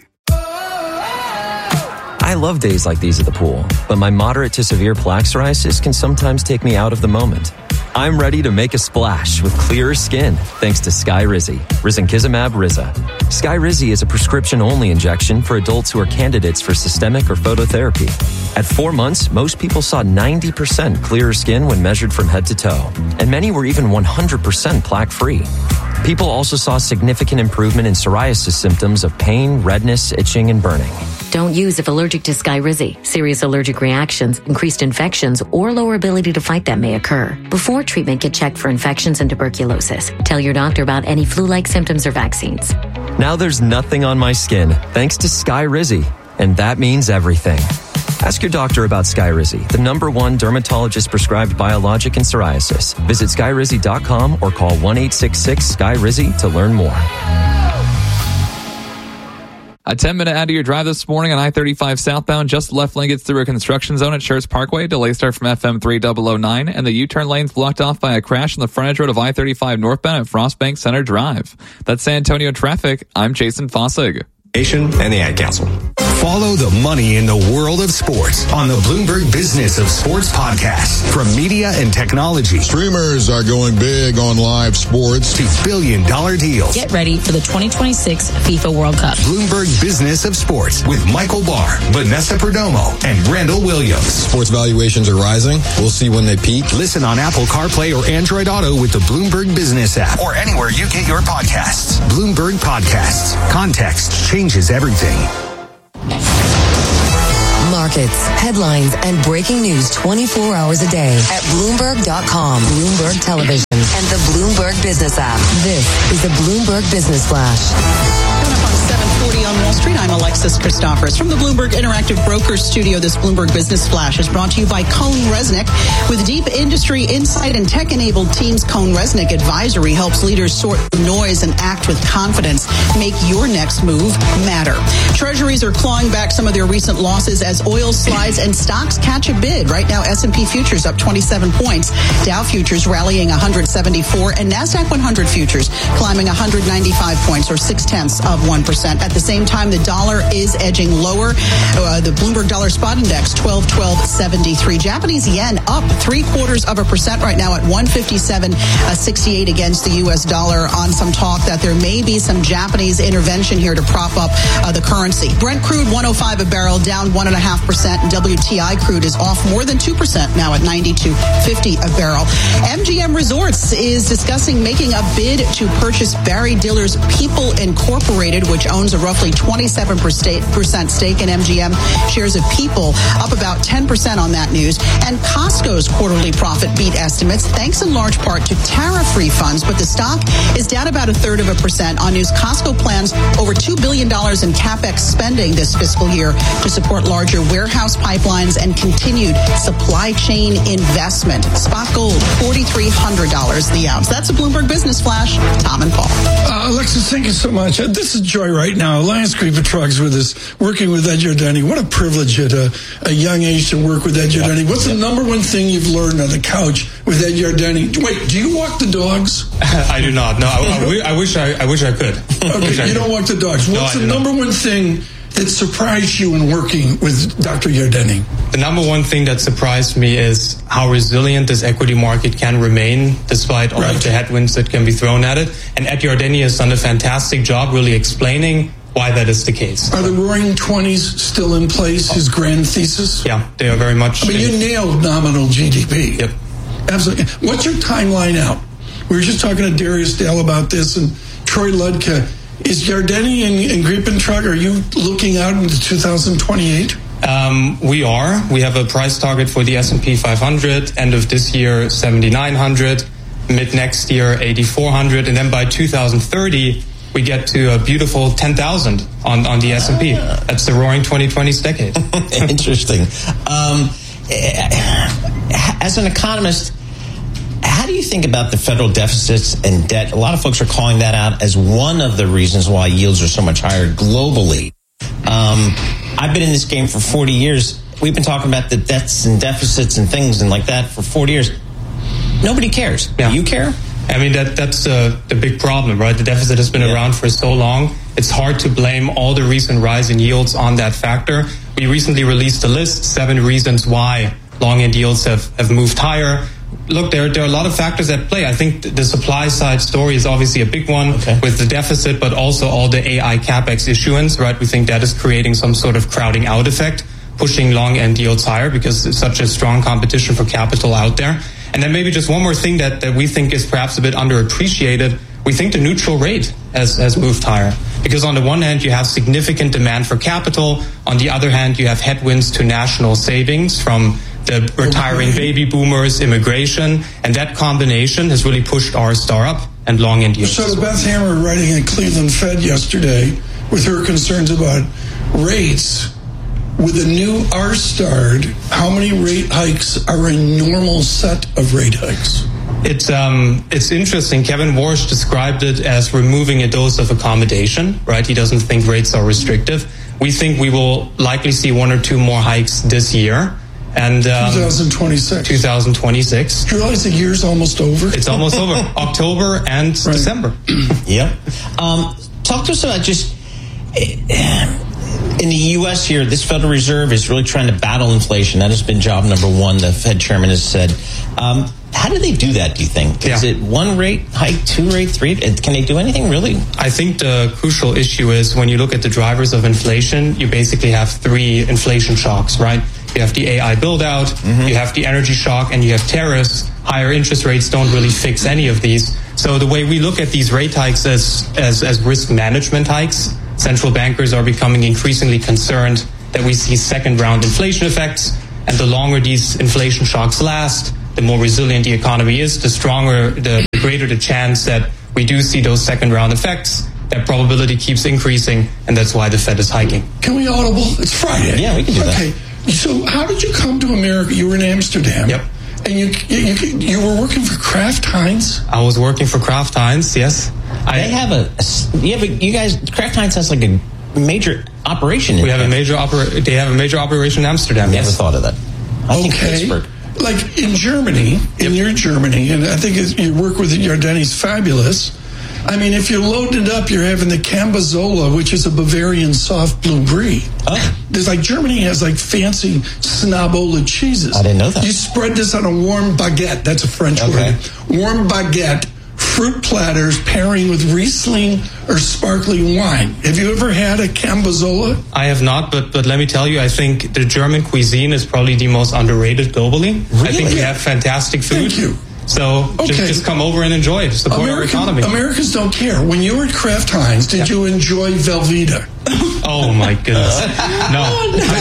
Speaker 25: I love days like these at the pool, but my moderate to severe plaque psoriasis can sometimes take me out of the moment. I'm ready to make a splash with clearer skin thanks to Skyrizi, risankizumab Riza. Skyrizi is a prescription-only injection for adults who are candidates for systemic or phototherapy. At 4 months, most people saw 90% clearer skin when measured from head to toe, and many were even 100% plaque-free. People also saw significant improvement in psoriasis symptoms of pain, redness, itching, and burning.
Speaker 26: Don't use if allergic to Skyrizi. Serious allergic reactions, increased infections, or lower ability to fight them may occur. Before treatment, get checked for infections and tuberculosis. Tell your doctor about any flu-like symptoms or vaccines.
Speaker 25: Now there's nothing on my skin thanks to Skyrizi. and that means everything. Ask your doctor about Skyrizi, the #1 dermatologist-prescribed biologic in psoriasis. Visit Skyrizi.com or call 1-866-SKY-RIZZI to learn more.
Speaker 3: A 10-minute out of your drive this morning on I-35 southbound. Just left lane gets through a construction zone at Schertz Parkway. Delay start from FM 3009. And the U-turn lane's blocked off by a crash on the frontage road of I-35 northbound at Frostbank Center Drive. That's San Antonio traffic. I'm Jason Fossig.
Speaker 17: And the Ad Council. Follow the money in the world of sports on the Bloomberg Business of Sports podcast. From media and technology.
Speaker 5: Streamers are going big on live sports.
Speaker 17: To billion-dollar deals.
Speaker 6: Get ready for the 2026 FIFA World Cup.
Speaker 17: Bloomberg Business of Sports with Michael Barr, Vanessa Perdomo, and Randall Williams.
Speaker 5: Sports valuations are rising. We'll see when they peak.
Speaker 17: Listen on Apple CarPlay or Android Auto with the Bloomberg Business app. Or anywhere you get your podcasts. Bloomberg Podcasts. Context changes everything.
Speaker 7: Markets, headlines, and breaking news 24 hours a day at Bloomberg.com, Bloomberg Television, and the Bloomberg Business app. This is the Bloomberg Business Flash.
Speaker 1: Coming up on 740 on Wall Street, I'm Alexis Christoforous. From the Bloomberg Interactive Brokers Studio, this Bloomberg Business Flash is brought to you by CohnReznick. With deep industry insight and tech-enabled teams, CohnReznick Advisory helps leaders sort through noise and act with confidence. Make your next move matter. Treasuries are clawing back some of their recent losses as oil slides and stocks catch a bid. Right now, S&P futures up 27 points. Dow futures rallying 174, and NASDAQ 100 futures climbing 195 points, or 0.6%. At the same time, the dollar is edging lower. The Bloomberg Dollar Spot Index 12.73. Japanese yen up 0.75% right now at 157.68 against the U.S. dollar, on some talk that there may be some Japanese intervention here to prop up the currency. Brent crude 105 a barrel, down 1.5%. And WTI crude is off more than 2% now at 92.50 a barrel. MGM Resorts is discussing making a bid to purchase Barry Diller's People Incorporated, which owns a roughly 27% stake in MGM. Shares of People up about 10% on that news. And Costco's quarterly profit beat estimates, thanks in large part to tariff refunds, but the stock is down about 0.33% on news Costco plans over $2 billion in CapEx spending this fiscal year to support larger warehouse pipelines and continued supply chain investment. Spot gold, $4,300 the ounce. That's a Bloomberg Business Flash. Tom and Paul.
Speaker 2: Alexis, thank you so much. This is Joy right now. Alliance Group of Trucks with us, working with Ed Giardini. What a privilege at a young age to work with Ed Giardini. What's the number one thing you've learned on the couch with Ed Giardini? Wait, do you walk the dogs?
Speaker 8: I do not. No, I wish I could.
Speaker 2: Okay, you don't walk the dogs. What's the number one thing that surprised you in working with Dr. Giardini?
Speaker 8: The number one thing that surprised me is how resilient this equity market can remain despite all of the headwinds that can be thrown at it. And Ed Giardini has done a fantastic job really explaining why that is the case.
Speaker 2: Are the Roaring 20s still in place, his grand thesis?
Speaker 8: Yeah, they are very much.
Speaker 2: I mean, you nailed nominal GDP.
Speaker 8: Yep.
Speaker 2: Absolutely. What's your timeline out? We were just talking to Darius Dale about this, and Troy Ludke. Is Giardini and Grip and Truck, are you looking out into 2028?
Speaker 8: We are. We have a price target for the S&P 500. End of this year, 7,900. Mid next year, 8,400. And then by 2030, we get to a beautiful 10,000 on the S&P. That's the Roaring 2020s decade.
Speaker 4: Interesting. As an economist, how do you think about the federal deficits and debt? A lot of folks are calling that out as one of the reasons why yields are so much higher globally. I've been in this game for 40 years. We've been talking about the debts and deficits and things and like that for 40 years. Nobody cares. Yeah. Do you care?
Speaker 8: I mean, that's the big problem, right? The deficit has been around for so long. It's hard to blame all the recent rise in yields on that factor. We recently released a list, 7 reasons why long-end yields have moved higher. Look, there are a lot of factors at play. I think the supply side story is obviously a big one with the deficit, but also all the AI CapEx issuance, right? We think that is creating some sort of crowding out effect, pushing long-end yields higher because it's such a strong competition for capital out there. And then maybe just one more thing that we think is perhaps a bit underappreciated. We think the neutral rate has moved higher because on the one hand, you have significant demand for capital. On the other hand, you have headwinds to national savings from the retiring baby boomers, immigration, and that combination has really pushed R-star up and long-end yields.
Speaker 2: So Beth Hammer writing at Cleveland Fed yesterday with her concerns about rates with a new R-Start, how many rate hikes are a normal set of rate hikes?
Speaker 8: It's interesting. Kevin Warsh described it as removing a dose of accommodation, right? He doesn't think rates are restrictive. We think we will likely see one or two more hikes this year. And
Speaker 2: 2026.
Speaker 8: 2026.
Speaker 2: You realize the year's almost over?
Speaker 8: It's almost over. October and December.
Speaker 4: Yep. Talk to us about just in the U.S. here, this Federal Reserve is really trying to battle inflation. That has been job number one, the Fed chairman has said. How do they do that, do you think? Is it one rate hike, two rate, three? Can they do anything, really?
Speaker 8: I think the crucial issue is when you look at the drivers of inflation, you basically have three inflation shocks, right? You have the AI build-out, you have the energy shock, and you have tariffs. Higher interest rates don't really fix any of these. So the way we look at these rate hikes as risk management hikes, central bankers are becoming increasingly concerned that we see second-round inflation effects, and the longer these inflation shocks last, the more resilient the economy is, the greater the chance that we do see those second-round effects. That probability keeps increasing, and that's why the Fed is hiking.
Speaker 2: Can we audible? It's Friday.
Speaker 4: Yeah, we can do that.
Speaker 2: Okay. So how did you come to America? You were in Amsterdam.
Speaker 8: Yep.
Speaker 2: And you were working for Kraft Heinz?
Speaker 8: I was working for Kraft Heinz, yes.
Speaker 4: They have you guys, Kraft Heinz has like a major operation in
Speaker 8: They have a major operation in Amsterdam,
Speaker 4: Never thought of that. I think Pittsburgh.
Speaker 2: Like in Germany, near Germany, and I think your work with Yardeni is fabulous. I mean, if you're loaded up, you're having the Cambazola, which is a Bavarian soft blue brie.
Speaker 4: Oh.
Speaker 2: There's like Germany has like fancy Snobola cheeses.
Speaker 4: I didn't know that.
Speaker 2: You spread this on a warm baguette. That's a French word. Warm baguette, fruit platters pairing with Riesling or sparkling wine. Have you ever had a Cambazola?
Speaker 8: I have not, but let me tell you, I think the German cuisine is probably the most underrated globally.
Speaker 2: Really?
Speaker 8: I think we have fantastic food.
Speaker 2: Thank you.
Speaker 8: So just come over and enjoy it. Support our economy.
Speaker 2: Americans don't care. When you were at Kraft Heinz, did you enjoy Velveeta?
Speaker 8: Oh my goodness! No, I'm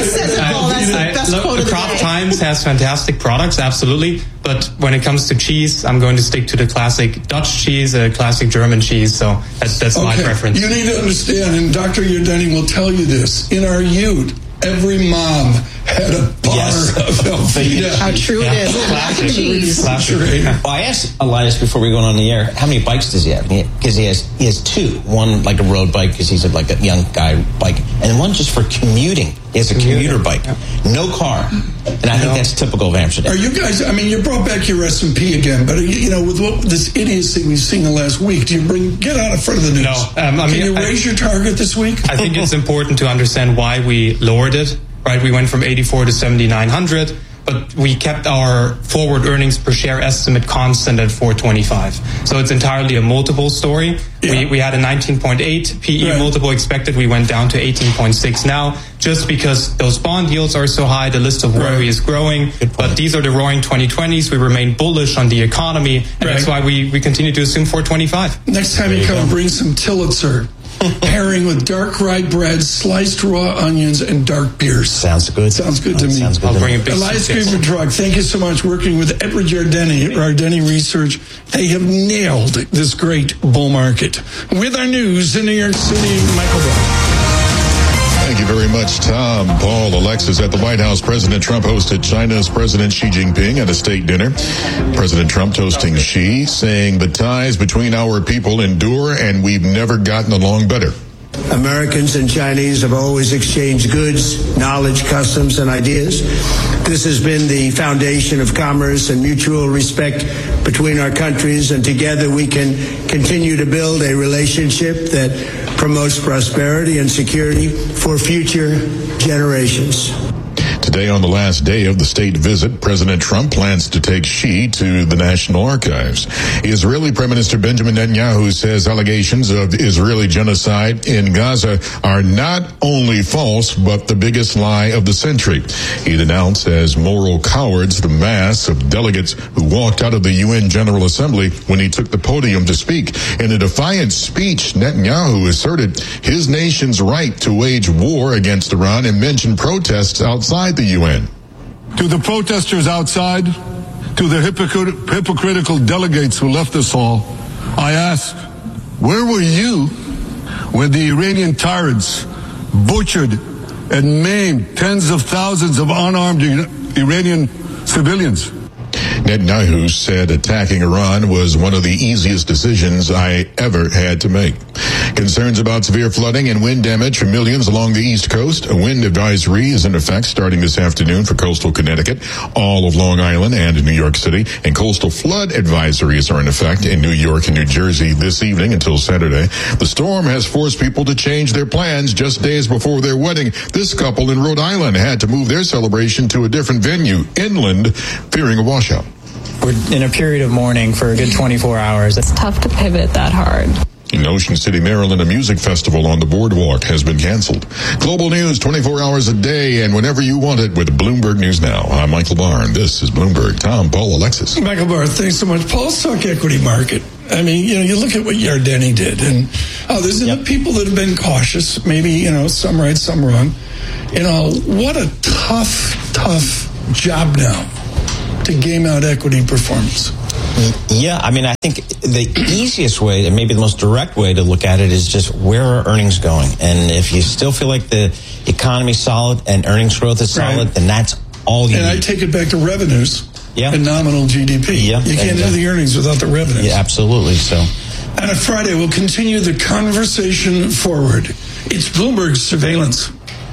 Speaker 8: sorry. Kraft Heinz has fantastic products, absolutely. But when it comes to cheese, I'm going to stick to the classic Dutch cheese, classic German cheese. So that's my preference.
Speaker 2: You need to understand, and Dr. Yardeni will tell you this. In our youth, every mom had a bar of Velveeta.
Speaker 1: How true it is.
Speaker 8: Classic.
Speaker 1: Cheese.
Speaker 4: Well, I asked Elias before we go on the air, how many bikes does he have? Because he has two. One like a road bike, because he's like a young guy bike, and one just for commuting. He has a commuter bike, no car, and I think that's typical of Amsterdam.
Speaker 2: Are you guys? I mean, you brought back your S&P again, but with this idiocy we've seen the last week, do you get out in front of the news?
Speaker 8: No,
Speaker 2: Can you raise your target this week?
Speaker 8: I think it's important to understand why we lowered it. Right, we went from 84 to 7,900, but we kept our forward earnings per share estimate constant at 425. So it's entirely a multiple story. Yeah. We had a 19.8 PE multiple expected. We went down to 18.6 now, just because those bond yields are so high. The list of worry is growing, but these are the roaring 2020s. We remain bullish on the economy, and that's why we continue to assume 425.
Speaker 2: Next time you come, bring some Tillitzer. Pairing with dark rye bread, sliced raw onions, and dark beers.
Speaker 4: Sounds good.
Speaker 2: Sounds good to me.
Speaker 4: Sounds good.
Speaker 8: I'll bring a big
Speaker 2: Elias Greenberg, thank you so much. Working with Edward Yardeni Research, they have nailed this great bull market. With our news in New York City, Michael Brown.
Speaker 9: Thank you very much, Tom. Paul, Alexis, at the White House, President Trump hosted China's President Xi Jinping at a state dinner. President Trump toasting Xi, saying the ties between our people endure and we've never gotten along better.
Speaker 11: Americans and Chinese have always exchanged goods, knowledge, customs, and ideas. This has been the foundation of commerce and mutual respect between our countries, and together we can continue to build a relationship that promotes prosperity and security for future generations.
Speaker 9: Today, on the last day of the state visit, President Trump plans to take Xi to the National Archives. Israeli Prime Minister Benjamin Netanyahu says allegations of Israeli genocide in Gaza are not only false, but the biggest lie of the century. He denounced as moral cowards the mass of delegates who walked out of the UN General Assembly when he took the podium to speak. In a defiant speech, Netanyahu asserted his nation's right to wage war against Iran and mentioned protests outside the UN.
Speaker 12: To the protesters outside, to the hypocritical delegates who left us hall, I ask, where were you when the Iranian tyrants butchered and maimed tens of thousands of unarmed Iranian civilians.
Speaker 9: Netanyahu said attacking Iran was one of the easiest decisions I ever had to make. Concerns about severe flooding and wind damage for millions along the East Coast. A wind advisory is in effect starting this afternoon for coastal Connecticut, all of Long Island and New York City. And coastal flood advisories are in effect in New York and New Jersey this evening until Saturday. The storm has forced people to change their plans just days before their wedding. This couple in Rhode Island had to move their celebration to a different venue, inland, fearing a washout.
Speaker 13: We're in a period of mourning for a good 24 hours. It's tough to pivot that hard.
Speaker 9: In Ocean City, Maryland, a music festival on the boardwalk has been canceled. Global news 24 hours a day and whenever you want it with Bloomberg News Now. I'm Michael Barr, and this is Bloomberg. Tom, Paul, Alexis.
Speaker 2: Michael Barr, thanks so much. Paul, let's talk equity market. I mean, you look at what Yardeni did, and there's people that have been cautious, maybe, some right, some wrong. What a tough job now to game out equity performance.
Speaker 4: Yeah, I mean, I think the easiest way, and maybe the most direct way to look at it is just where are earnings going? And if you still feel like the economy's solid and earnings growth is solid, then that's all you need.
Speaker 2: And I take it back to revenues and nominal GDP.
Speaker 4: Yeah,
Speaker 2: you can't do the earnings without the revenues.
Speaker 4: Yeah, absolutely. So,
Speaker 2: and on Friday, we'll continue the conversation forward. It's Bloomberg Surveillance.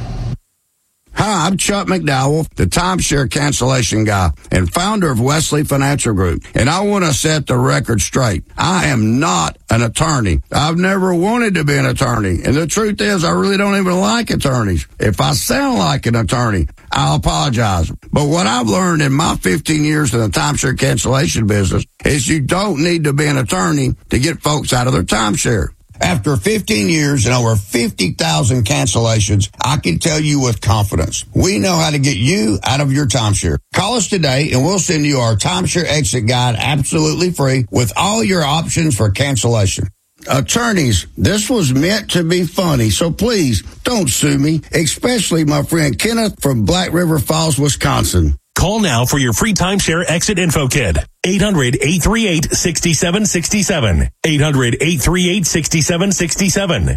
Speaker 14: Hi, I'm Chuck McDowell, the timeshare cancellation guy and founder of Wesley Financial Group. And I want to set the record straight. I am not an attorney. I've never wanted to be an attorney. And the truth is, I really don't even like attorneys. If I sound like an attorney, I'll apologize. But what I've learned in my 15 years in the timeshare cancellation business is you don't need to be an attorney to get folks out of their timeshare. After 15 years and over 50,000 cancellations, I can tell you with confidence, we know how to get you out of your timeshare. Call us today and we'll send you our timeshare exit guide absolutely free with all your options for cancellation. Attorneys, this was meant to be funny, so please don't sue me, especially my friend Kenneth from Black River Falls, Wisconsin.
Speaker 15: Call now for your free timeshare exit info kit. 800-838-6767. 800-838-6767.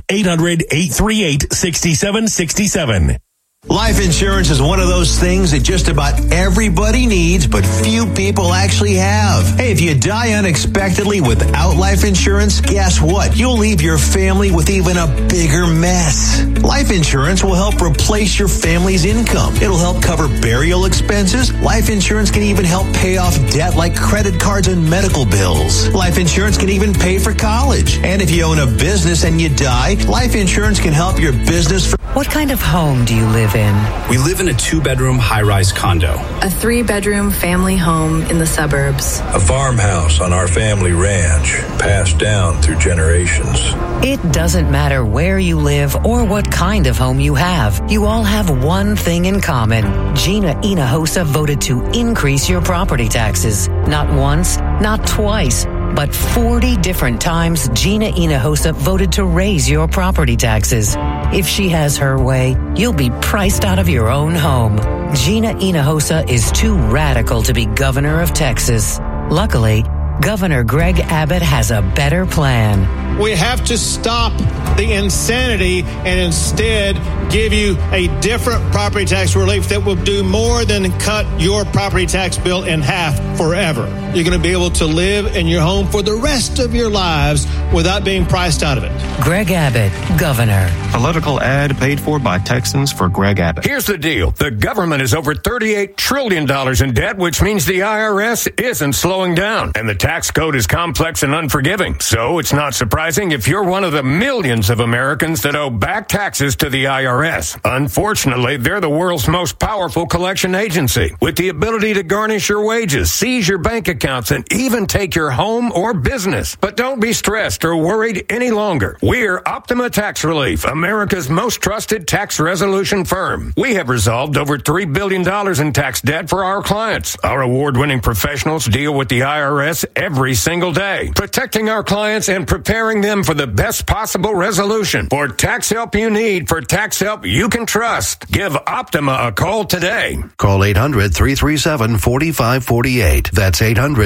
Speaker 15: 800-838-6767.
Speaker 16: Life insurance is one of those things that just about everybody needs, but few people actually have. Hey, if you die unexpectedly without life insurance, guess what? You'll leave your family with even a bigger mess. Life insurance will help replace your family's income. It'll help cover burial expenses. Life insurance can even help pay off debt like credit cards and medical bills. Life insurance can even pay for college. And if you own a business and you die, life insurance can help your business.
Speaker 18: What kind of home do you live in?
Speaker 19: We live in a 2-bedroom high-rise condo.
Speaker 27: A 3-bedroom family home in the suburbs.
Speaker 28: A farmhouse on our family ranch, passed down through generations.
Speaker 18: It doesn't matter where you live or what kind of home you have. You all have one thing in common. Gina Hinojosa voted to increase your property taxes. Not once, not twice, but 40 different times Gina Hinojosa voted to raise your property taxes. If she has her way, you'll be priced out of your own home. Gina Hinojosa is too radical to be governor of Texas. Luckily, Governor Greg Abbott has a better plan.
Speaker 29: We have to stop the insanity and instead give you a different property tax relief that will do more than cut your property tax bill in half forever. You're going to be able to live in your home for the rest of your lives without being priced out of it.
Speaker 18: Greg Abbott, Governor.
Speaker 30: Political ad paid for by Texans for Greg Abbott.
Speaker 31: Here's the deal. The government is over $38 trillion in debt, which means the IRS isn't slowing down. And the tax code is complex and unforgiving. So it's not surprising if you're one of the millions of Americans that owe back taxes to the IRS. Unfortunately, they're the world's most powerful collection agency with the ability to garnish your wages, seize your bank accounts, and even take your home or business. But don't be stressed or worried any longer. We're Optima Tax Relief, America's most trusted tax resolution firm. We have resolved over $3 billion in tax debt for our clients. Our award-winning professionals deal with the IRS every single day, protecting our clients and preparing them for the best possible resolution. For tax help you need, for tax help you can trust, give Optima a call today.
Speaker 32: Call 800-337-4548. That's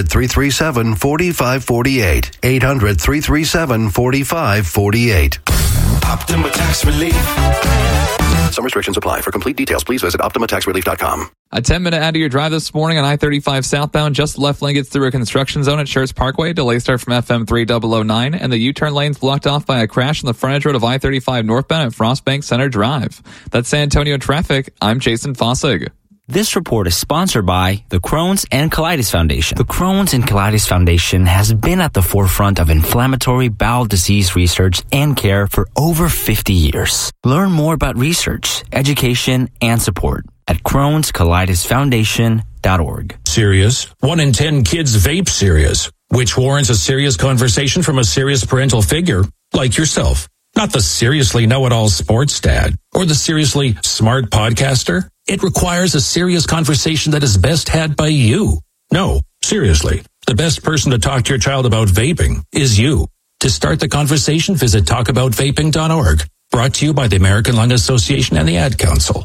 Speaker 32: 800-337-4548. 800-337-4548.
Speaker 17: Optima Tax Relief.
Speaker 3: Some restrictions apply. For complete details, please visit OptimaTaxRelief.com.
Speaker 5: A 10-minute out of your drive this morning on I-35 southbound. Just left lane gets through a construction zone at Schertz Parkway. Delays start from FM 3009. And the U-turn lane's blocked off by a crash on the frontage road of I-35 northbound at Frostbank Center Drive. That's San Antonio traffic. I'm Jason Fossig.
Speaker 6: This report is sponsored by the Crohn's and Colitis Foundation. The Crohn's and Colitis Foundation has been at the forefront of inflammatory bowel disease research and care for over 50 years. Learn more about research, education, and support at Crohn'sColitisFoundation.org.
Speaker 10: Serious. 1 in 10 kids vape serious, which warrants a serious conversation from a serious parental figure like yourself. Not the seriously know-it-all sports dad or the seriously smart podcaster. It requires a serious conversation that is best had by you. No, seriously. The best person to talk to your child about vaping is you. To start the conversation, visit talkaboutvaping.org. Brought to you by the American Lung Association and the Ad Council.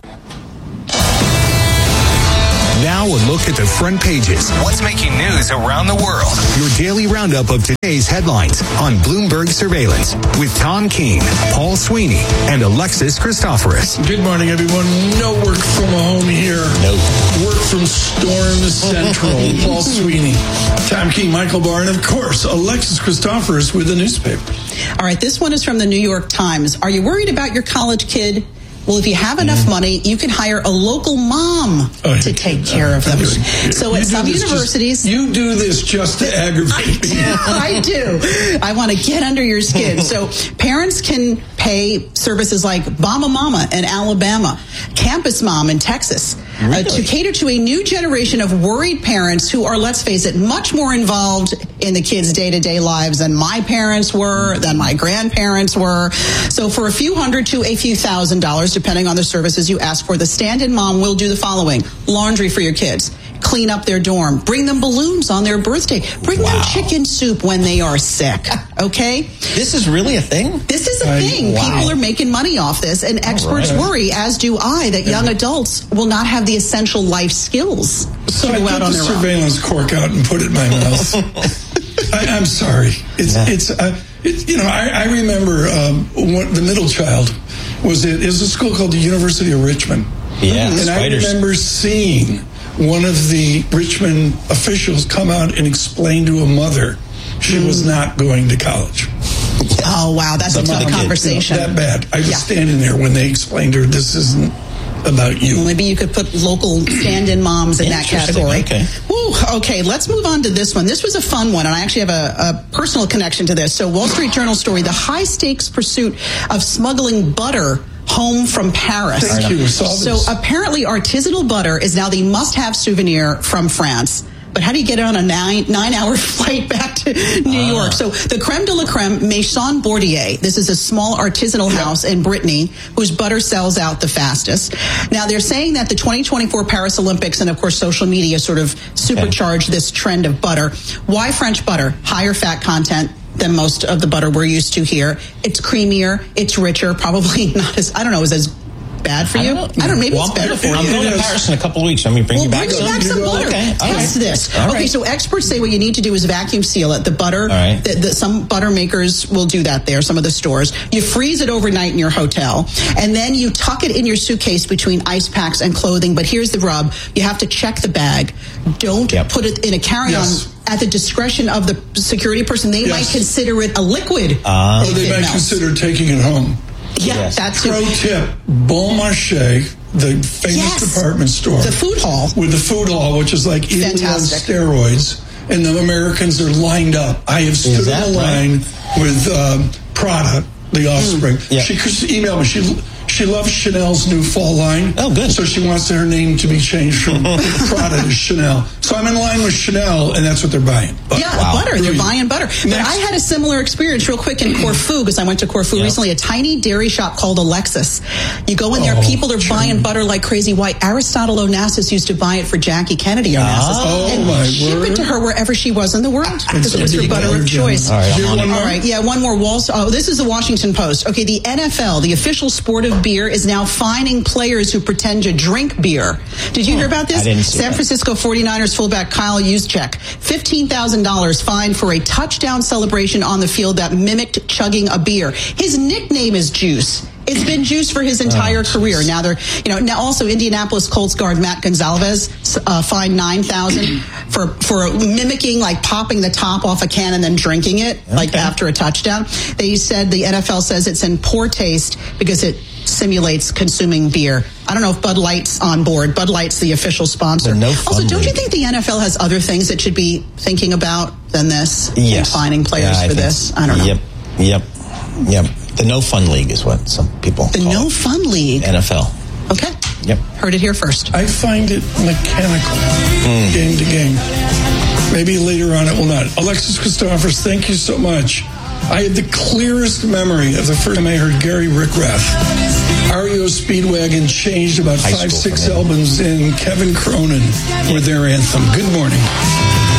Speaker 17: Now a look at the front pages. What's making news around the world? Your daily roundup of today's headlines on Bloomberg Surveillance with Tom Keene, Paul Sweeney, and Alexis Christoforous.
Speaker 2: Good morning, everyone. No work from home here.
Speaker 4: Nope.
Speaker 2: Work from Storm Central. Paul Sweeney, Tom Keene, Michael Barr, and of course, Alexis Christoforous with the newspaper.
Speaker 1: All right, this one is from the New York Times. Are you worried about your college kid? Well, if you have enough money, you can hire a local mom to take care of them. So at some universities...
Speaker 2: You do this just to aggravate me.
Speaker 1: I do. I want to get under your skin. So parents can pay services like Bama Mama in Alabama, Campus Mom in Texas, to cater to a new generation of worried parents who are, let's face it, much more involved in the kids' day-to-day lives than my parents were, than my grandparents were. So for a few hundred to a few $1,000s, depending on the services you ask for, the stand-in mom will do the following: laundry for your kids, clean up their dorm, bring them balloons on their birthday, bring them chicken soup when they are sick. Okay?
Speaker 4: This is really a thing?
Speaker 1: This is a thing.
Speaker 4: Wow.
Speaker 1: People are making money off this, and experts worry, as do I, that young adults will not have the essential life skills
Speaker 2: So
Speaker 1: to
Speaker 2: I
Speaker 1: go
Speaker 2: put
Speaker 1: out on
Speaker 2: the
Speaker 1: their own.
Speaker 2: surveillance cork out and put it in my mouth. I'm sorry. I remember the middle child was a school called the University of Richmond.
Speaker 4: Yeah,
Speaker 2: and
Speaker 4: spiders.
Speaker 2: I remember seeing one of the Richmond officials come out and explain to a mother she was not going to college.
Speaker 1: Oh, wow. That's a tough conversation.
Speaker 2: That bad. I was standing there when they explained to her, this isn't about you.
Speaker 1: Maybe you could put local stand-in moms in that category.
Speaker 4: Okay.
Speaker 1: Woo, okay, let's move on to this one. This was a fun one, and I actually have a personal connection to this. So, Wall Street Journal story, the high-stakes pursuit of smuggling butter home from Paris.
Speaker 2: Thank you.
Speaker 1: So apparently artisanal butter is now the must-have souvenir from France. But how do you get on a 9-hour flight back to New York? So the creme de la creme, Maison Bordier. This is a small artisanal house in Brittany whose butter sells out the fastest. Now, they're saying that the 2024 Paris Olympics and, of course, social media sort of supercharged this trend of butter. Why French butter? Higher fat content than most of the butter we're used to here. It's creamier. It's richer. Probably not as, is as bad for you? I don't know. Maybe it's better for you.
Speaker 4: I'm going to Paris in a couple of weeks. Let me bring you back some.
Speaker 1: Butter.
Speaker 4: Okay.
Speaker 1: Test this.
Speaker 4: All
Speaker 1: okay,
Speaker 4: right.
Speaker 1: so experts say what you need to do is vacuum seal it. The butter, some butter makers will do that there, some of the stores. You freeze it overnight in your hotel, and then you tuck it in your suitcase between ice packs and clothing. But here's the rub. You have to check the bag. Don't put it in a carry-on. At the discretion of the security person. They might consider it a liquid.
Speaker 2: Or they might consider taking it home.
Speaker 1: Yeah, that's
Speaker 2: Pro tip, Bon Marché, the famous department store.
Speaker 1: The food hall.
Speaker 2: With the food hall, which is like Italy on steroids. And the Americans are lined up. I have stood in a line with Prada, the offspring. She emailed me. She loves Chanel's new fall line.
Speaker 4: Oh, good.
Speaker 2: So she wants her name to be changed from Prada to Chanel. So I'm in line with Chanel, and that's what they're buying.
Speaker 1: Butter. They're buying butter. But I had a similar experience real quick in Corfu, because I went to Corfu recently, a tiny dairy shop called Alexis. You go in there, people are buying butter like crazy. Why? Aristotle Onassis used to buy it for Jackie Kennedy Onassis. And ship it to her wherever she was in the world, because it was her butter of choice.
Speaker 4: All
Speaker 1: right, one more. This is the Washington Post. Okay, the NFL, the official sport of beer, is now fining players who pretend to drink beer. Did you hear about this?
Speaker 4: I didn't see
Speaker 1: San Francisco 49ers fullback Kyle Juszczyk, $15,000 fined for a touchdown celebration on the field that mimicked chugging a beer. His nickname is Juice. It's been juiced for his entire career. Now now also Indianapolis Colts guard Matt Gonzalez fined $9,000 for mimicking, like popping the top off a can and then drinking it, like after a touchdown. They said the NFL says it's in poor taste because it simulates consuming beer. I don't know if Bud Light's on board. Bud Light's the official sponsor. Also, don't you think the NFL has other things it should be thinking about than this?
Speaker 4: Yes.
Speaker 1: Fining players for this? I don't know.
Speaker 4: Yep. The No Fun League is what some people call
Speaker 1: No Fun League.
Speaker 4: NFL.
Speaker 1: Okay.
Speaker 4: Yep.
Speaker 1: Heard it here first.
Speaker 2: I find it mechanical, game to game. Maybe later on it will not. Alexis Christophers, thank you so much. I had the clearest memory of the first time I heard Gary Rickrath. REO Speedwagon changed about 5-6 albums in. Kevin Cronin with their anthem. Good morning.